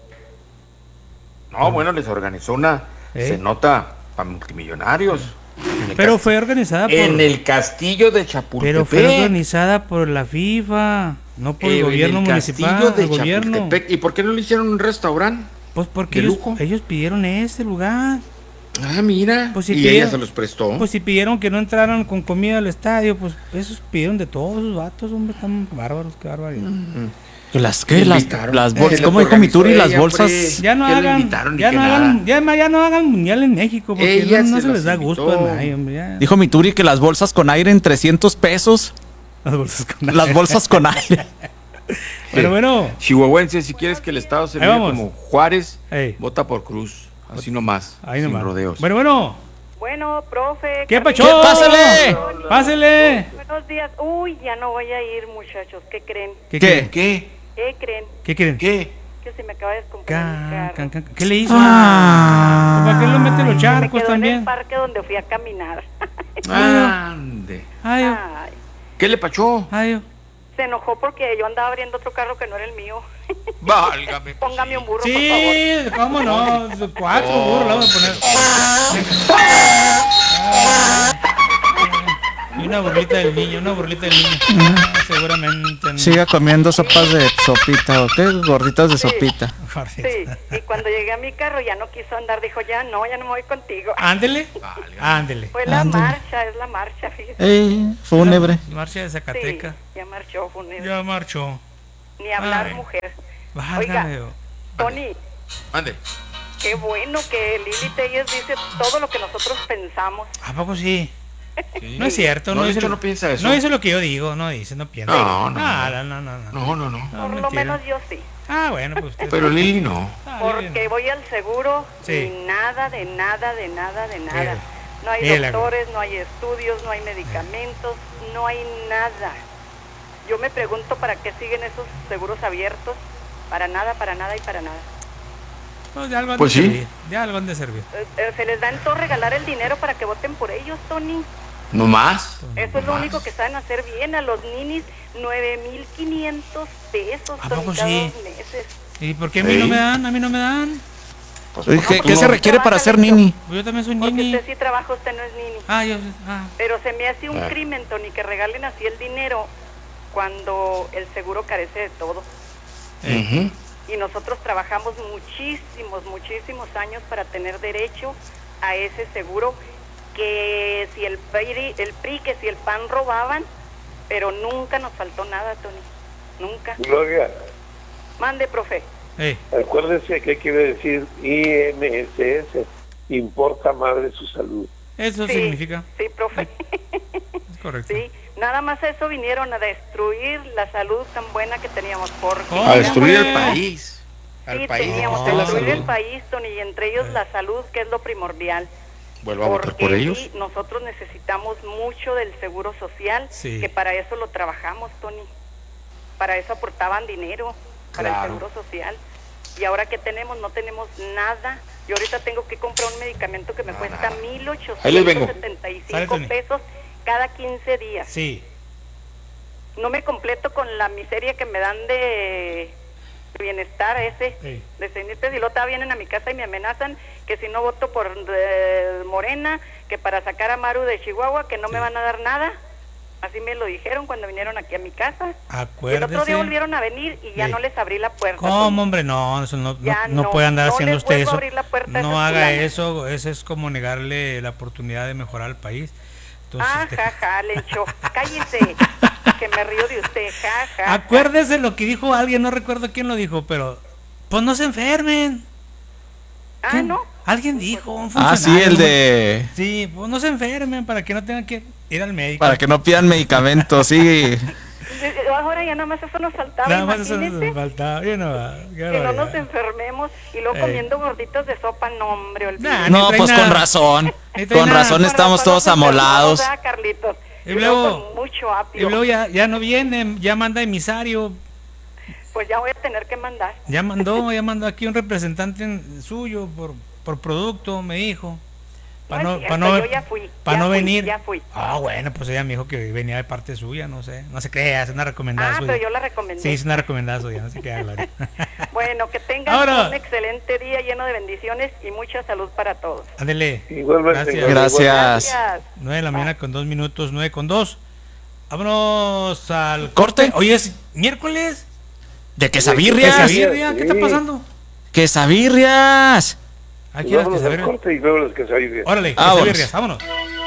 No, bueno, les organizó una ¿Eh? cenota para multimillonarios. Pero fue organizada por... En el castillo de Chapultepec. Pero fue organizada por la FIFA, no por el eh, gobierno en el municipal, de el gobierno. ¿Y por qué no le hicieron un restaurante? Pues porque ellos, ellos pidieron ese lugar. Ah, mira. Pues si y pidieron, ella se los prestó. Pues si pidieron que no entraran con comida al estadio, pues esos pidieron de todos esos vatos, hombre, están bárbaros, qué barbaridad. Mm-hmm. ¿Las qué? Las, las bolsas, ¿cómo dijo Mituri? Las bolsas. Ya no hagan, ya no hagan, ya, ya no hagan mundial en México, porque no, no se, se les da gusto a nadie, hombre. Ya. Dijo Mituri que las bolsas con aire en trescientos pesos. Las bolsas con aire. Las bolsas con aire. Pero bueno. Chihuahuense, si quieres que el Estado se vea como Juárez, Ey. vota por Cruz. Así nomás, Ahí sin nomás. rodeos. Bueno, bueno. Bueno, profe. ¿Qué pacho? ¿Qué? ¡Pásale! ¡Pásale! Buenos días. Uy, ya no voy a ir, muchachos. ¿Qué creen? ¿Qué? ¿Qué? ¿Qué? ¿Qué creen? ¿Qué creen? ¿Qué? Que se me acaba de descomponer Can, can, can. ¿Qué le hizo? Ah. ¿Para qué lo mete los charcos me quedó también? en el parque donde fui a caminar. Ande. Ay, Ay. ¿Qué le pachó? Ay, se enojó porque yo andaba abriendo otro carro que no era el mío. Válgame. Póngame un burro, sí, por favor. cómo no, cuatro burros le vamos a poner. Una burlita del niño, una burlita del niño. Ah, seguramente. No. Siga comiendo sopas de sopita, ¿o qué? Gorditas de sí, sopita. Sí, y cuando llegué a mi carro ya no quiso andar, dijo, ya no, ya no me voy contigo. Ándele, ándele. Fue la Ándele. marcha, es la marcha, fíjese. Ey, fúnebre. La marcha de Zacatecas. Sí, ya marchó, fúnebre. Ya marchó. Ni hablar, Ay. mujer. Oiga, Tony. Ande. Qué bueno que Lili Telles dice todo lo que nosotros pensamos. ¿A poco sí? Sí. No es cierto, no, no dice lo, no piensa eso. No dice lo que yo digo, no dice, no piensa. No, no, ah, no, no, no, no, no, no. no Por mentira. Lo menos yo sí. Ah, bueno, pues usted. Pero Lili no. Porque voy al seguro sí. y nada, de nada, de nada, de nada. Eh, no hay eh, doctores, no hay estudios, no hay medicamentos, eh. no hay nada. Yo me pregunto para qué siguen esos seguros abiertos. Para nada, para nada y para nada. Pues de algo han pues de sí. servir. De algo han de servir. Eh, eh, se les da en todo regalar el dinero para que voten por ellos, Tony. ¿No más? Eso no es lo más. único que saben hacer bien. A los ninis, nueve mil quinientos pesos. ¿A poco cada sí? dos meses. ¿Y por qué a mí sí. no me dan? A mí no me dan. Pues, no, ¿Qué, ¿qué se requiere para ser nini? Yo también soy Porque nini. Usted sí trabaja, usted no es nini. Ah, yo ah. Pero se me hace un ah. crimen, Tony, que regalen así el dinero cuando el seguro carece de todo. Uh-huh. Y nosotros trabajamos muchísimos, muchísimos años para tener derecho a ese seguro, que si el P R I, el P R I, que si el P A N robaban, pero nunca nos faltó nada, Tony, nunca. Gloria. Mande, profe. Hey. Acuérdese que quiere decir I M S S, importa madre su salud. Eso sí, significa. Sí, profe. Es correcto. Sí, nada más eso vinieron a destruir la salud tan buena que teníamos. Porque oh, a destruir el país. Sí, al país teníamos que destruir el país, Tony, y entre ellos eh. la salud, que es lo primordial. Vuelvo a votar por ellos. Sí, nosotros necesitamos mucho del seguro social, sí. que para eso lo trabajamos, Tony. Para eso aportaban dinero, para claro. el seguro social. Y ahora que tenemos, no tenemos nada. Yo ahorita tengo que comprar un medicamento que me nada. cuesta mil ochocientos setenta y cinco pesos cada quince días. Sí. No me completo con la miseria que me dan de bienestar ese, sí. de seis mil pesos. Y luego todavía vienen a mi casa y me amenazan que si no voto por eh, Morena, que para sacar a Maru de Chihuahua, que no sí. me van a dar nada. Así me lo dijeron cuando vinieron aquí a mi casa. Acuérdese. Y el otro día volvieron a venir y ya sí. no les abrí la puerta. ¿Cómo, hombre? No, eso no, no, no, no puede andar no haciendo usted eso. No haga fulana. eso, eso es como negarle la oportunidad de mejorar el país. Entonces, ah, este... ja, ja, Lencho, cállese, que me río de usted, ja, ja. Acuérdese lo que dijo alguien, no recuerdo quién lo dijo, pero pues no se enfermen. Ah, ¿Quién? ¿no? Alguien dijo, un ah, sí, el de... Sí, pues no se enfermen para que no tengan que ir al médico. Para que no pidan medicamentos, sí. Ahora ya nada más eso nos faltaba. Nada más eso nos faltaba. Ya no, ya que no, no ya. nos enfermemos y luego eh. comiendo gorditos de sopa, no, hombre, olvídate. No, pues nada. Con razón. Con razón estamos todos amolados. Carlitos. Y, y luego, luego con mucho apio. Y luego ya, ya no viene, ya manda emisario. Pues ya voy a tener que mandar. Ya mandó, ya mandó aquí un representante suyo por, por producto, me dijo. Para no, no, pa no, yo ya fui, para ya no fui, venir. Ya fui. Ah, bueno, pues ella me dijo que venía de parte suya, no sé. No se crea, es una recomendada ah, suya. Ah, pero yo la recomendé. Sí, es una recomendada suya, no se crea, Gloria. Bueno, que tengan Ahora. un excelente día lleno de bendiciones y mucha salud para todos. Ándele. Igualmente. Gracias. Gracias. Gracias. nueve de la mañana con dos minutos, nueve con dos. Vámonos al corte. Hoy es miércoles. De quesabirrias. ¿Quesabirria? ¿Qué está pasando? Quesabirrias. Aquí las quesabirrias. Corte y luego las quesabirrias. Órale, quesabirrias, vámonos.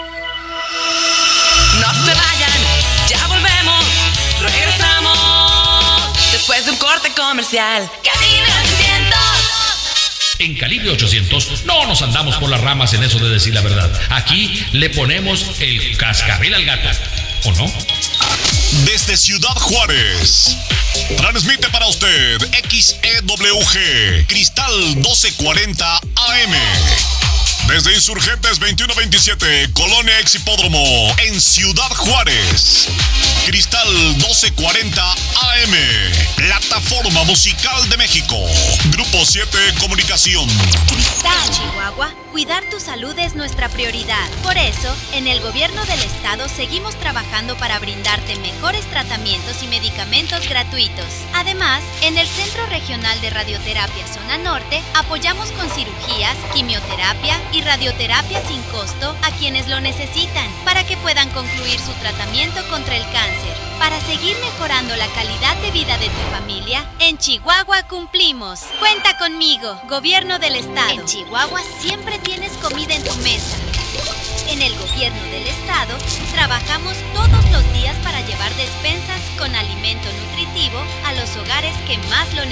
No se vayan, ya volvemos. Regresamos después de un corte comercial. Calibre ochocientos. En Calibre ochocientos no nos andamos por las ramas en eso de decir la verdad. Aquí le ponemos el cascabel al gato, ¿o no? Desde Ciudad Juárez, transmite para usted X E W G, Cristal doce cuarenta A M. Desde Insurgentes veintiuno veintisiete, Colonia Ex Hipódromo, en Ciudad Juárez. Cristal doce cuarenta A M, plataforma musical de México. Grupo siete Comunicación. Cristal, Chihuahua, cuidar tu salud es nuestra prioridad. Por eso, en el gobierno del estado seguimos trabajando para brindarte mejores tratamientos y medicamentos gratuitos. Además, en el Centro Regional de Radioterapia Zona Norte, apoyamos con cirugías, quimioterapia y radioterapia sin costo a quienes lo necesitan, para que puedan concluir su tratamiento contra el cáncer. Para seguir mejorando la calidad de vida de tu familia, en Chihuahua cumplimos. Cuenta conmigo, Gobierno del Estado. En Chihuahua siempre tienes comida en tu mesa. En el Gobierno del Estado, trabajamos todos los días para llevar despensas con alimento nutritivo a los hogares que más lo necesitan.